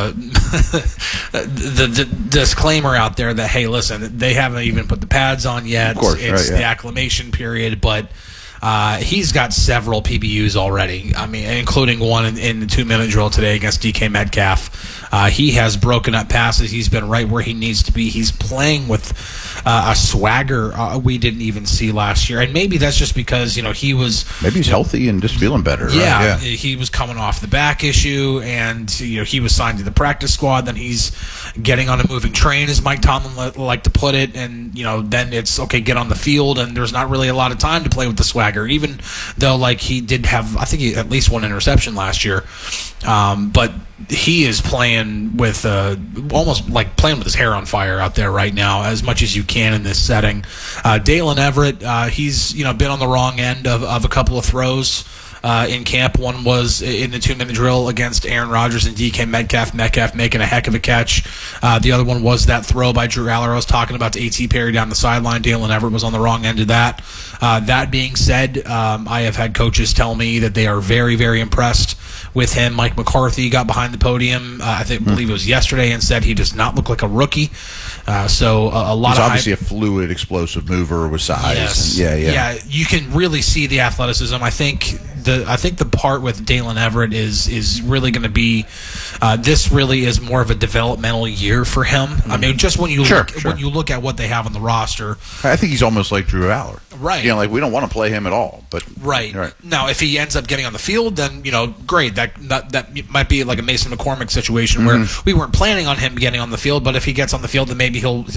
[SPEAKER 3] disclaimer out there that, hey, listen, they haven't even put the pads on yet.
[SPEAKER 6] Of course,
[SPEAKER 3] it's the acclimation period, but he's got several PBUs already. I mean, including one in the 2-minute drill today against DK Metcalf. He has broken up passes. He's been right where he needs to be. He's playing with a swagger we didn't even see last year, and maybe that's just because he was
[SPEAKER 6] he's healthy and just feeling better.
[SPEAKER 3] Yeah,
[SPEAKER 6] right?
[SPEAKER 3] He was coming off the back issue, and he was signed to the practice squad. Then he's getting on a moving train, as Mike Tomlin liked to put it, and then it's okay, get on the field, and there's not really a lot of time to play with the swagger. Even though he did have, I think, he at least 1 interception last year, but he is playing with almost like playing with his hair on fire out there right now, as much as you can in this setting. Dalen Everett, he's been on the wrong end of a couple of throws in camp. One was in the 2-minute drill against Aaron Rodgers and DK Metcalf. Metcalf making a heck of a catch. The other one was that throw by Drew Aller I was talking about to A.T. Perry down the sideline. Dalen Everett was on the wrong end of that. That being said, I have had coaches tell me that they are very, very impressed with him. Mike McCarthy got behind the podium, I believe it was yesterday, and said he does not look like a rookie. So a lot
[SPEAKER 6] He's
[SPEAKER 3] of
[SPEAKER 6] obviously a fluid, explosive mover with size.
[SPEAKER 3] Yes. Yeah, you can really see the athleticism. I think the part with Dalen Everett is really going to be this really is more of a developmental year for him. I mean, just when you look at what they have on the roster,
[SPEAKER 6] I think he's almost like Drew Aller.
[SPEAKER 3] Right.
[SPEAKER 6] We don't want to play him at all. But
[SPEAKER 3] right. Now, if he ends up getting on the field, then great. That might be like a Mason McCormick situation where we weren't planning on him getting on the field, but if he gets on the field, then maybe he'll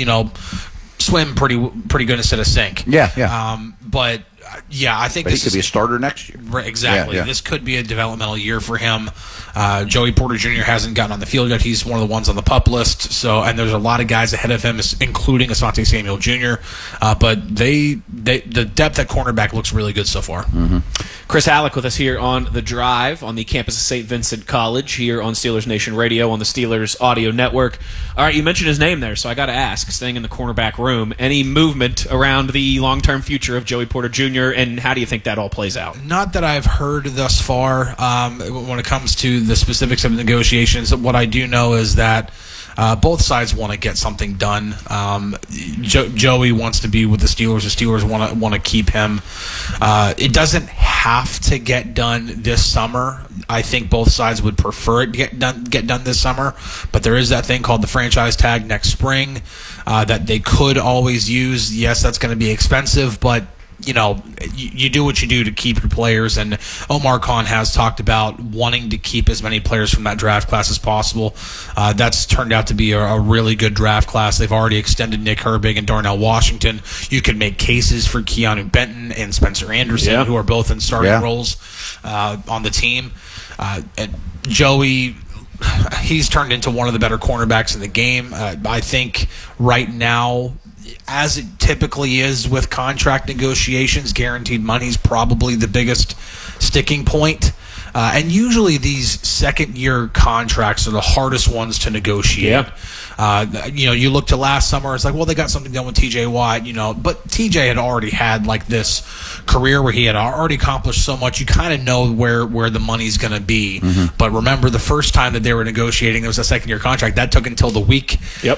[SPEAKER 3] swim pretty good instead of sink.
[SPEAKER 6] Yeah.
[SPEAKER 3] But yeah, I think
[SPEAKER 6] he could be a starter next year.
[SPEAKER 3] Right, exactly.
[SPEAKER 6] Yeah.
[SPEAKER 3] This could be a developmental year for him. Joey Porter Jr. hasn't gotten on the field yet. He's one of the ones on the PUP list. So, and there's a lot of guys ahead of him, including Asante Samuel Jr. But the depth at cornerback looks really good so far.
[SPEAKER 5] Chris Halleck with us here on The Drive on the campus of St. Vincent College here on Steelers Nation Radio on the Steelers Audio Network. All right, you mentioned his name there, so I got to ask, staying in the cornerback room, any movement around the long-term future of Joey Porter Jr., and how do you think that all plays out?
[SPEAKER 3] Not that I've heard thus far when it comes to the specifics of the negotiations. What I do know is that both sides want to get something done. Joey wants to be with the Steelers. The Steelers want to keep him. It doesn't have to get done this summer. I think both sides would prefer it to get done this summer. But there is that thing called the franchise tag next spring that they could always use. Yes, that's going to be expensive, but you do what you do to keep your players, and Omar Khan has talked about wanting to keep as many players from that draft class as possible. That's turned out to be a really good draft class. They've already extended Nick Herbig and Darnell Washington. You can make cases for Keanu Benton and Spencer Anderson, who are both in starting roles on the team. And Joey, he's turned into one of the better cornerbacks in the game. I think right now, as it typically is with contract negotiations, guaranteed money is probably the biggest sticking point. And usually these second-year contracts are the hardest ones to negotiate. You look to last summer, it's like, well, they got something done with T.J. Watt, but T.J. had already had like this career where he had already accomplished so much. You kind of know where the money's going to be. But remember, the first time that they were negotiating, it was a second-year contract. That took until the week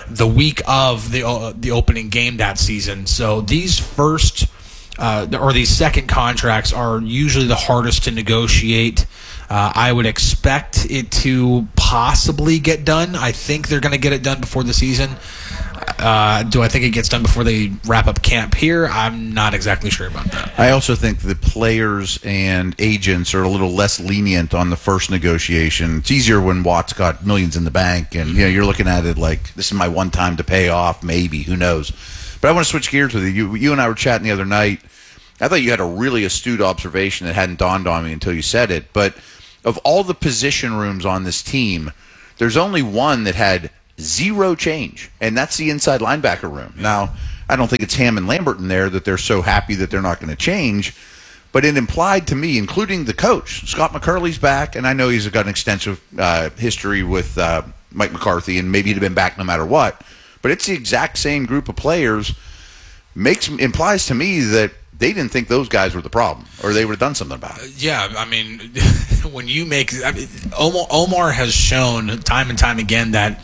[SPEAKER 3] of the opening game that season. So these first these second contracts are usually the hardest to negotiate. I would expect it to possibly get done. I think they're going to get it done before the season. Do I think it gets done before they wrap up camp here? I'm not exactly sure about that.
[SPEAKER 6] I also think the players and agents are a little less lenient on the first negotiation. It's easier when Watt's got millions in the bank, and you're looking at it like, this is my one time to pay off, maybe, who knows. But I want to switch gears with you. You and I were chatting the other night. I thought you had a really astute observation that hadn't dawned on me until you said it, but of all the position rooms on this team, there's only one that had zero change, and that's the inside linebacker room. Now, I don't think it's Ham and Lambert in there that they're so happy that they're not going to change, but it implied to me, including the coach, Scott McCurley's back, and I know he's got an extensive history with Mike McCarthy, and maybe he'd have been back no matter what, but it's the exact same group of players. Implies to me that they didn't think those guys were the problem, or they would have done something about it.
[SPEAKER 3] Yeah, I mean, when you Omar has shown time and time again that,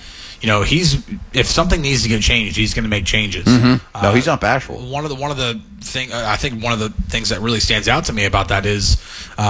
[SPEAKER 3] if something needs to get changed, he's going to make changes.
[SPEAKER 6] No, he's not bashful.
[SPEAKER 3] One of the things that really stands out to me about that is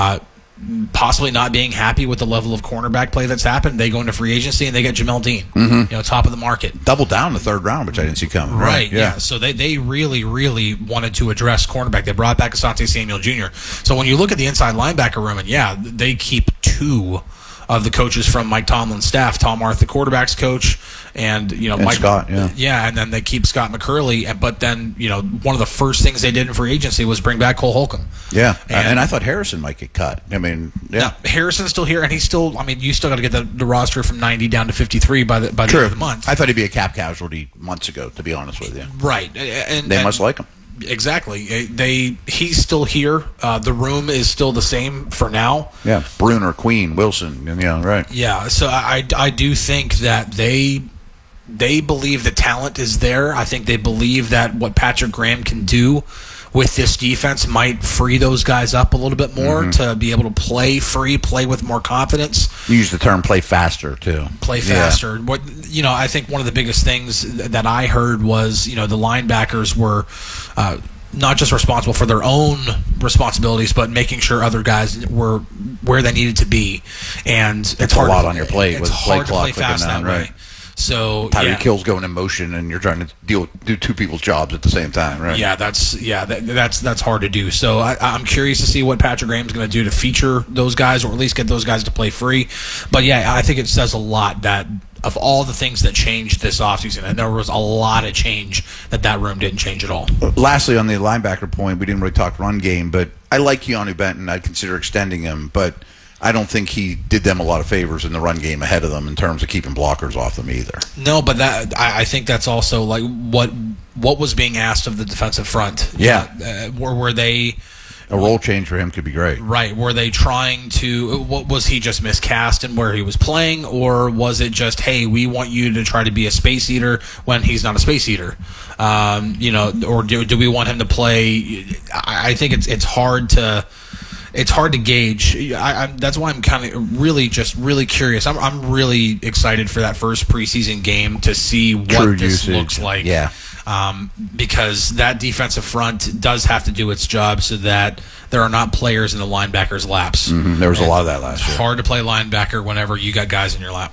[SPEAKER 3] possibly not being happy with the level of cornerback play that's happened. They go into free agency and they get Jamel Dean, top of the market.
[SPEAKER 6] Double down the third round, which I didn't see coming.
[SPEAKER 3] Right, yeah. So they really, really wanted to address cornerback. They brought back Asante Samuel Jr. So when you look at the inside linebacker room, and they keep two of the coaches from Mike Tomlin's staff, Tom Arth, the quarterback's coach, and Mike
[SPEAKER 6] Scott,
[SPEAKER 3] and then they keep Scott McCurley. But then one of the first things they did in free agency was bring back Cole Holcomb.
[SPEAKER 6] Yeah, and I thought Harrison might get cut. I mean,
[SPEAKER 3] Now, Harrison's still here, and he's still. I mean, you still got to get the roster from 90 down to 53 by the end of the month.
[SPEAKER 6] I thought he'd be a cap casualty months ago, to be honest with you.
[SPEAKER 3] Right,
[SPEAKER 6] and they must like him.
[SPEAKER 3] Exactly. He's still here. The room is still the same for now.
[SPEAKER 6] Yeah, Bruner, Queen, Wilson, right.
[SPEAKER 3] Yeah, so I do think that they believe the talent is there. I think they believe that what Patrick Graham can do with this defense might free those guys up a little bit more to be able to play free, play with more confidence.
[SPEAKER 6] You use the term play faster, too.
[SPEAKER 3] Play faster. Yeah. What I think one of the biggest things that I heard was, the linebackers were not just responsible for their own responsibilities, but making sure other guys were where they needed to be. And
[SPEAKER 6] it's hard a lot on your plate.
[SPEAKER 3] It's hard to play fast that way. So
[SPEAKER 6] Tyreek Hill's going in motion, and you're trying to do two people's jobs at the same time, right?
[SPEAKER 3] Yeah, that's hard to do. So I'm curious to see what Patrick Graham's going to do to feature those guys, or at least get those guys to play free. But yeah, I think it says a lot that of all the things that changed this offseason, and there was a lot of change, that room didn't change at all.
[SPEAKER 6] Lastly, on the linebacker point, we didn't really talk run game, but I like Keanu Benton. I'd consider extending him, but I don't think he did them a lot of favors in the run game ahead of them in terms of keeping blockers off them either.
[SPEAKER 3] No, but I think that's also like what was being asked of the defensive front.
[SPEAKER 6] Yeah.
[SPEAKER 3] Were they...
[SPEAKER 6] A role change for him could be great.
[SPEAKER 3] Right. Were they trying to... Was he just miscast in where he was playing, or was it just, hey, we want you to try to be a space eater when he's not a space eater? Or do we want him to play... I think it's hard to... It's hard to gauge. That's why I'm kind of really curious. I'm really excited for that first preseason game to see what this looks like.
[SPEAKER 6] Yeah.
[SPEAKER 3] Because that defensive front does have to do its job so that there are not players in the linebackers' laps.
[SPEAKER 6] There was a lot of that last year.
[SPEAKER 3] It's hard to play linebacker whenever you got guys in your lap.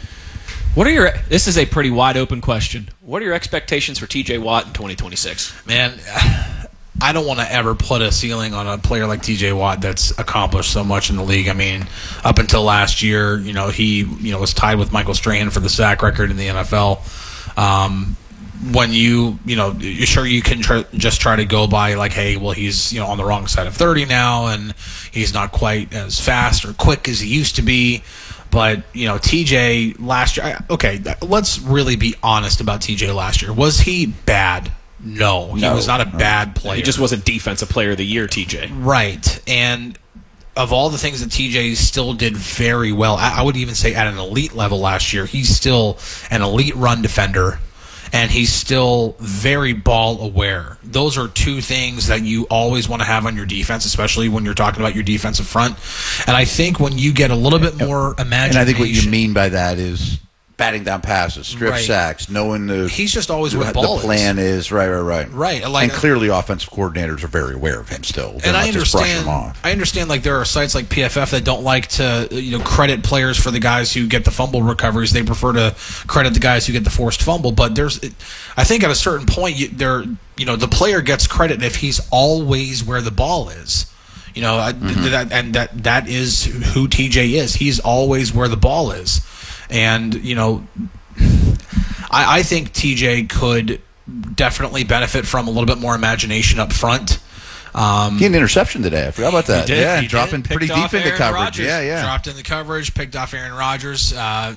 [SPEAKER 5] This is a pretty wide open question. What are your expectations for TJ Watt in 2026?
[SPEAKER 3] Man, I don't want to ever put a ceiling on a player like TJ Watt that's accomplished so much in the league. I mean, up until last year, he was tied with Michael Strahan for the sack record in the NFL. When you're sure you can just try to go by like, hey, well, he's on the wrong side of 30 now, and he's not quite as fast or quick as he used to be. But TJ last year, okay, let's really be honest about TJ last year. Was he bad? No, he was not a bad player.
[SPEAKER 5] He just wasn't defensive player of the year, TJ.
[SPEAKER 3] Right. And of all the things that TJ still did very well, I would even say at an elite level last year, he's still an elite run defender, and he's still very ball aware. Those are two things that you always want to have on your defense, especially when you're talking about your defensive front. And I think when you get a little bit more imagination.
[SPEAKER 6] And I think what you mean by that is batting down passes, strip
[SPEAKER 3] Right.
[SPEAKER 6] sacks, knowing
[SPEAKER 3] he's just always where the ball
[SPEAKER 6] plan is. Right.
[SPEAKER 3] Right,
[SPEAKER 6] And clearly offensive coordinators are very aware of him still. They're
[SPEAKER 3] And
[SPEAKER 6] not
[SPEAKER 3] I
[SPEAKER 6] just brushing
[SPEAKER 3] understand.
[SPEAKER 6] him off.
[SPEAKER 3] I understand. Like there are sites like PFF that don't like to, credit players for the guys who get the fumble recoveries. They prefer to credit the guys who get the forced fumble. But I think at a certain point, the player gets credit if he's always where the ball is. That is who TJ is. He's always where the ball is, and I think TJ could definitely benefit from a little bit more imagination up front.
[SPEAKER 6] He had an interception today. I forgot about that.
[SPEAKER 3] He did. He
[SPEAKER 6] dropping
[SPEAKER 3] did.
[SPEAKER 6] pretty
[SPEAKER 3] Picked
[SPEAKER 6] deep
[SPEAKER 3] off
[SPEAKER 6] into
[SPEAKER 3] Aaron
[SPEAKER 6] coverage.
[SPEAKER 3] Rodgers.
[SPEAKER 6] Yeah.
[SPEAKER 3] Dropped in the coverage, picked off Aaron Rodgers. I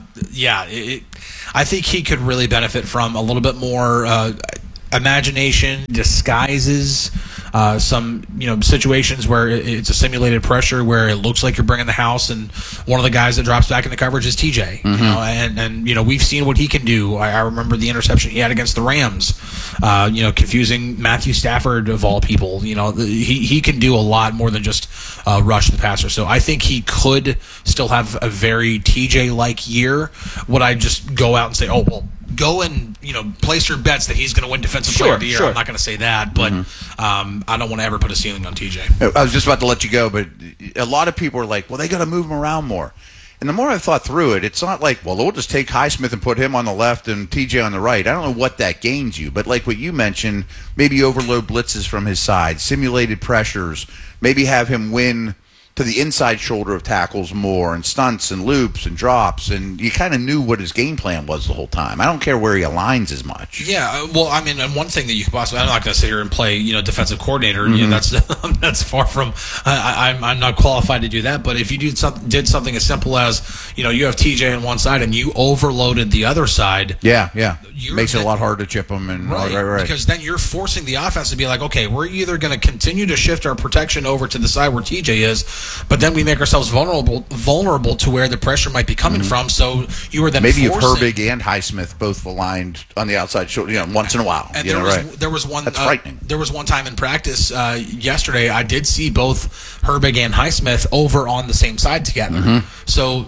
[SPEAKER 3] think he could really benefit from a little bit more imagination, disguises, some situations where it's a simulated pressure where it looks like you're bringing the house, and one of the guys that drops back in the coverage is TJ. And we've seen what he can do. I remember the interception he had against the Rams, confusing Matthew Stafford of all people. He can do a lot more than just rush the passer. So I think he could still have a very TJ-like year. Would I just go out and say, go and place your bets that he's going to win Defensive Player of the Year?
[SPEAKER 6] Sure.
[SPEAKER 3] I'm not going to say that, but I don't want to ever put a ceiling on TJ.
[SPEAKER 6] I was just about to let you go, but a lot of people are like, well, they got to move him around more. And the more I've thought through it, it's not like, well, we'll just take Highsmith and put him on the left and TJ on the right. I don't know what that gains you, but like what you mentioned, maybe overload blitzes from his side, simulated pressures, maybe have him win to the inside shoulder of tackles more, and stunts and loops and drops, and you kind of knew what his game plan was the whole time. I don't care where he aligns as much.
[SPEAKER 3] Yeah, well, I mean, and one thing that you could possibly—I'm not going to sit here and play, defensive coordinator. That's far from. I'm not qualified to do that. But if you did something as simple as, you have TJ on one side and you overloaded the other side,
[SPEAKER 6] makes it a lot harder to chip him, and right.
[SPEAKER 3] Because then you're forcing the offense to be like, okay, we're either going to continue to shift our protection over to the side where TJ is, but then we make ourselves vulnerable to where the pressure might be coming from. So you are then
[SPEAKER 6] maybe if
[SPEAKER 3] forcing.
[SPEAKER 6] Herbig and Highsmith both aligned on the outside shoulder, once in a while.
[SPEAKER 3] And there was one.
[SPEAKER 6] That's frightening.
[SPEAKER 3] There was one time in practice yesterday. I did see both Herbig and Highsmith over on the same side together. So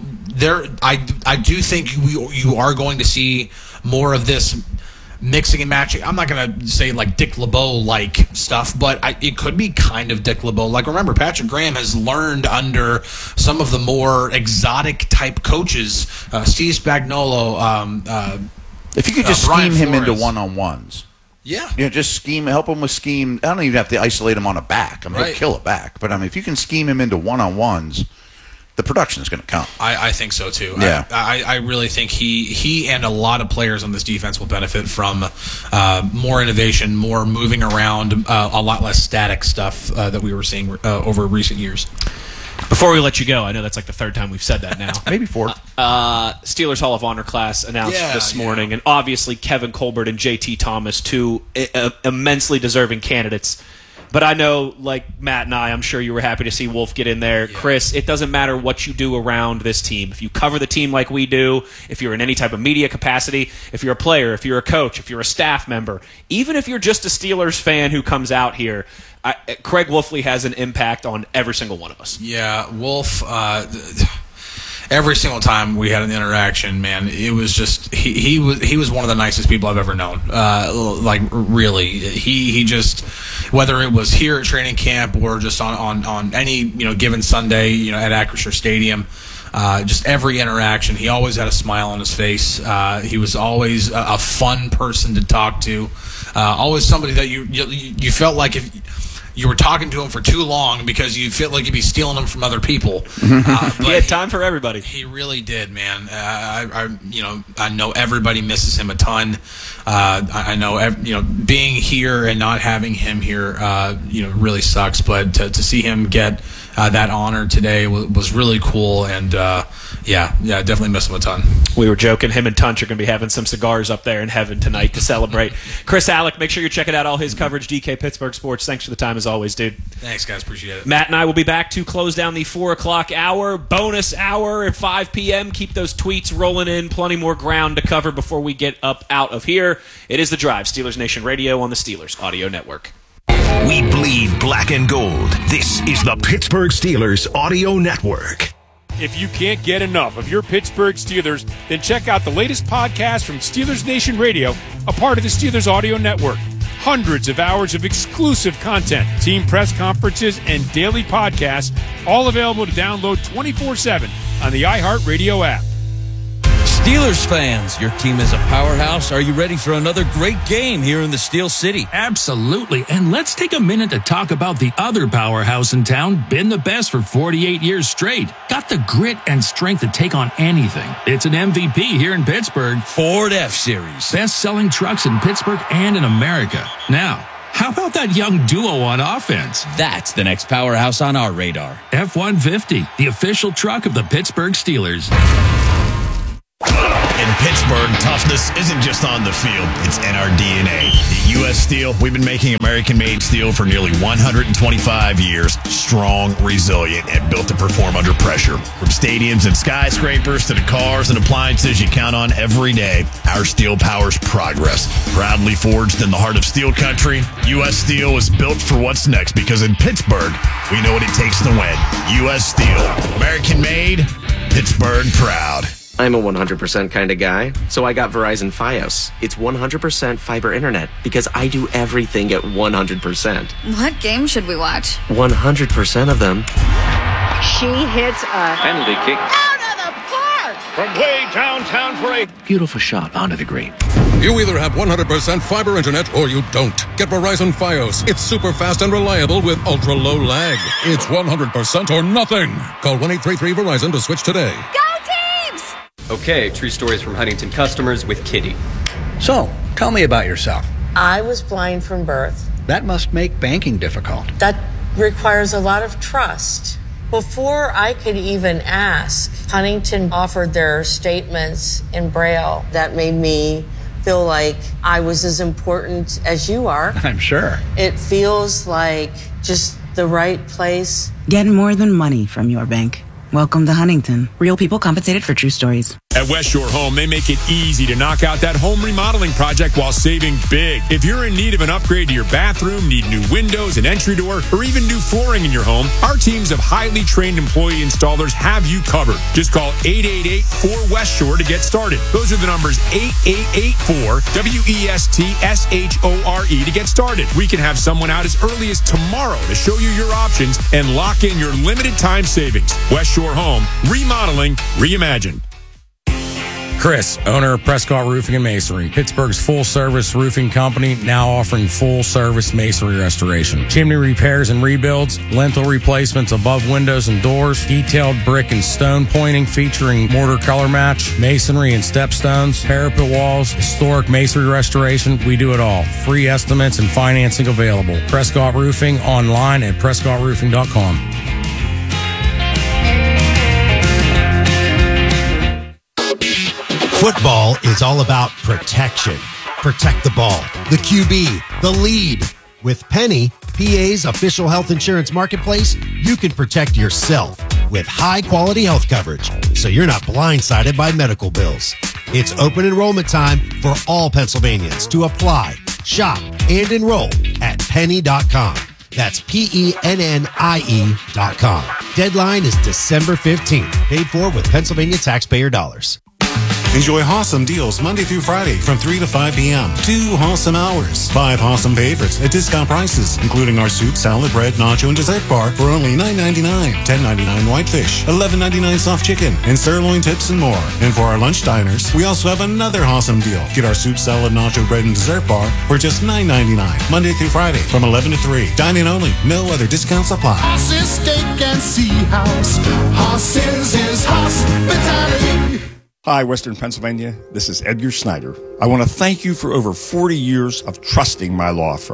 [SPEAKER 3] I do think you are going to see more of this mixing and matching. I'm not going to say like Dick LeBeau-like stuff, but it could be kind of Dick LeBeau. Like, remember, Patrick Graham has learned under some of the more exotic type coaches, Steve Spagnuolo.
[SPEAKER 6] If you could just
[SPEAKER 3] Brian
[SPEAKER 6] scheme him
[SPEAKER 3] Flores.
[SPEAKER 6] into one-on-ones.
[SPEAKER 3] Yeah.
[SPEAKER 6] Just help him with scheme. I don't even have to isolate him on a back. He'll kill a back. But, if you can scheme him into one-on-ones, the production is going to come.
[SPEAKER 3] I think so too.
[SPEAKER 6] Yeah.
[SPEAKER 3] I really think he and a lot of players on this defense will benefit from more innovation, more moving around, a lot less static stuff that we were seeing over recent years.
[SPEAKER 5] Before we let you go, I know that's like the third time we've said that now.
[SPEAKER 6] Maybe fourth.
[SPEAKER 5] Steelers Hall of Honor class announced this morning, and obviously Kevin Colbert and JT Thomas, two immensely deserving candidates. But I know, like Matt and I'm sure you were happy to see Wolf get in there. Yeah. Chris, it doesn't matter what you do around this team. If you cover the team like we do, if you're in any type of media capacity, if you're a player, if you're a coach, if you're a staff member, even if you're just a Steelers fan who comes out here, Craig Wolfley has an impact on every single one of us.
[SPEAKER 3] Yeah, Wolf... every single time we had an interaction, man, it was just he was one of the nicest people I've ever known. Like, really, he just, whether it was here at training camp or just on any given Sunday at Acrisure Stadium, just every interaction, he always had a smile on his face. He was always a fun person to talk to. Always somebody that you felt like if you were talking to him for too long because you feel like you'd be stealing him from other people.
[SPEAKER 5] But he had time for everybody.
[SPEAKER 3] He really did, man. I know everybody misses him a ton. I know, being here and not having him here, really sucks. But to see him get that honor today was really cool. And Yeah, definitely miss him a ton.
[SPEAKER 5] We were joking. Him and Tunch are going to be having some cigars up there in heaven tonight to celebrate. Chris Alec, make sure you're checking out all his coverage, DK Pittsburgh Sports. Thanks for the time as always, dude.
[SPEAKER 3] Thanks, guys. Appreciate it.
[SPEAKER 5] Matt and I will be back to close down the 4 o'clock hour, bonus hour at 5 p.m. Keep those tweets rolling in. Plenty more ground to cover before we get up out of here. It is The Drive, Steelers Nation Radio on the Steelers Audio Network.
[SPEAKER 2] We bleed black and gold. This is the Pittsburgh Steelers Audio Network.
[SPEAKER 1] If you can't get enough of your Pittsburgh Steelers, then check out the latest podcast from Steelers Nation Radio, a part of the Steelers Audio Network. Hundreds of hours of exclusive content, team press conferences, and daily podcasts, all available to download 24/7 on the iHeartRadio app.
[SPEAKER 7] Steelers fans, your team is a powerhouse. Are you ready for another great game here in the Steel City?
[SPEAKER 8] Absolutely. And let's take a minute to talk about the other powerhouse in town, been the best for 48 years straight. Got the grit and strength to take on anything. It's an MVP here in Pittsburgh.
[SPEAKER 7] Ford F-Series.
[SPEAKER 8] Best-selling trucks in Pittsburgh and in America. Now, how about that young duo on offense?
[SPEAKER 7] That's the next powerhouse on our radar.
[SPEAKER 8] F-150, the official truck of the Pittsburgh Steelers.
[SPEAKER 11] In Pittsburgh, toughness isn't just on the field, it's in our DNA. At U.S. Steel, we've been making American-made steel for nearly 125 years, strong, resilient, and built to perform under pressure. From stadiums and skyscrapers to the cars and appliances you count on every day, our steel powers progress. Proudly forged in the heart of steel country, U.S. Steel is built for what's next because in Pittsburgh, we know what it takes to win. U.S. Steel, American-made, Pittsburgh proud.
[SPEAKER 18] I'm a 100% kind of guy, so I got Verizon Fios. It's 100% fiber internet because I do everything at 100%.
[SPEAKER 19] What game should we watch?
[SPEAKER 18] 100% of them.
[SPEAKER 4] She hits a
[SPEAKER 22] Penalty kick.
[SPEAKER 4] out of the park
[SPEAKER 22] From way downtown for a
[SPEAKER 7] Beautiful shot onto the green.
[SPEAKER 20] You either have 100% fiber internet or you don't. Get Verizon Fios. It's super fast and reliable with ultra low lag. It's 100% or nothing. Call 1-833-VERIZON to switch today.
[SPEAKER 19] Go Teams!
[SPEAKER 22] Okay, true stories from Huntington customers with Kitty. So, tell me about yourself.
[SPEAKER 9] I was blind from birth.
[SPEAKER 22] That must make banking difficult.
[SPEAKER 9] That requires a lot of trust. Before I could even ask, Huntington offered their statements in Braille. That made me feel like I was as important as you are.
[SPEAKER 22] I'm sure.
[SPEAKER 9] It feels like just the right place.
[SPEAKER 24] Get more than money from your bank. Welcome to Huntington. Real people compensated for true stories.
[SPEAKER 1] At West Shore Home, they make it easy to knock out that home remodeling project while saving big. If you're in need of an upgrade to your bathroom, need new windows, an entry door, or even new flooring in your home, our teams of highly trained employee installers have you covered. Just call 888-4West Shore to get started. Those are the numbers 8884-WESTSHORE to get started. We can have someone out as early as tomorrow to show you your options and lock in your limited time savings. West Shore Home, remodeling, reimagined.
[SPEAKER 10] Chris, owner of Prescott Roofing and Masonry, Pittsburgh's full-service roofing company, now offering full-service masonry restoration, chimney repairs and rebuilds, lintel replacements above windows and doors, detailed brick and stone pointing featuring mortar color match, masonry and stepstones, parapet walls, historic masonry restoration. We do it all. Free estimates and financing available. Prescott Roofing online at prescottroofing.com.
[SPEAKER 12] Football is all about protection. Protect the ball, the QB, the lead. With Penny, PA's official health insurance marketplace, you can protect yourself with high-quality health coverage, so you're not blindsided by medical bills. It's open enrollment time for all Pennsylvanians to apply, shop, and enroll at penny.com. That's PENNIE.com. Deadline is December 15th. Paid for with Pennsylvania taxpayer dollars.
[SPEAKER 21] Enjoy awesome deals Monday through Friday from 3 to 5 p.m. 2 awesome hours. 5 awesome favorites at discount prices, including our soup, salad, bread, nacho, and dessert bar for only $9.99. $10.99 whitefish, $11.99 soft chicken, and sirloin tips and more. And for our lunch diners, we also have another awesome deal. Get our soup, salad, nacho, bread, and dessert bar for just $9.99. Monday through Friday from 11 to 3. Dine-in only. No other discounts apply.
[SPEAKER 26] Horses, steak, and sea house. Horses is hospitality.
[SPEAKER 27] Hi, Western Pennsylvania. This is Edgar Snyder. I want to thank you for over 40 years of trusting my law firm.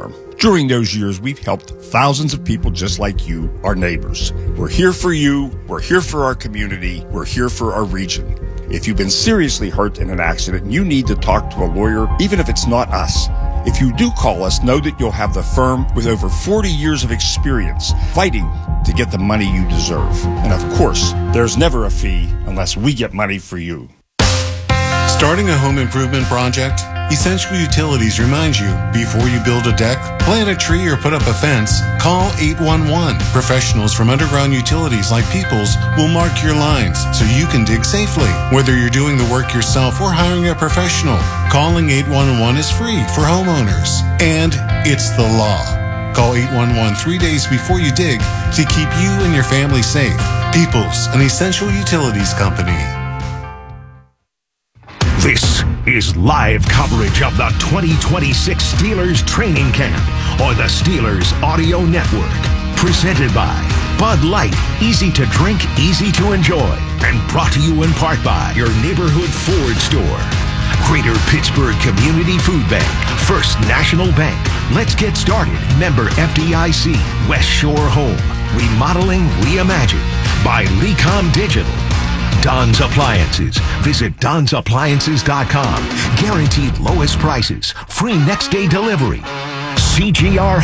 [SPEAKER 27] During those years, we've helped thousands of people just like you, our neighbors. We're here for you. We're here for our community. We're here for our region. If you've been seriously hurt in an accident and you need to talk to a lawyer, even if it's not us, if you do call us, know that you'll have the firm with over 40 years of experience fighting to get the money you deserve. And of course, there's never a fee unless we get money for you.
[SPEAKER 21] Starting a home improvement project? Essential Utilities reminds you, before you build a deck, plant a tree, or put up a fence, call 811. Professionals from Underground Utilities like Peoples will mark your lines so you can dig safely. Whether you're doing the work yourself or hiring a professional, calling 811 is free for homeowners. And it's the law. Call 811 3 days before you dig to keep you and your family safe. Peoples, an Essential Utilities company.
[SPEAKER 2] This is live coverage of the 2026 Steelers training camp on the Steelers Audio Network. Presented by Bud Light, easy to drink, easy to enjoy. And brought to you in part by your neighborhood Ford store. Greater Pittsburgh Community Food Bank, First National Bank. Let's get started. Member FDIC, West Shore Home. Remodeling Reimagined by Lecom Digital. Don's Appliances. Visit Don'sAppliances.com. Guaranteed lowest prices. Free next day delivery. CGR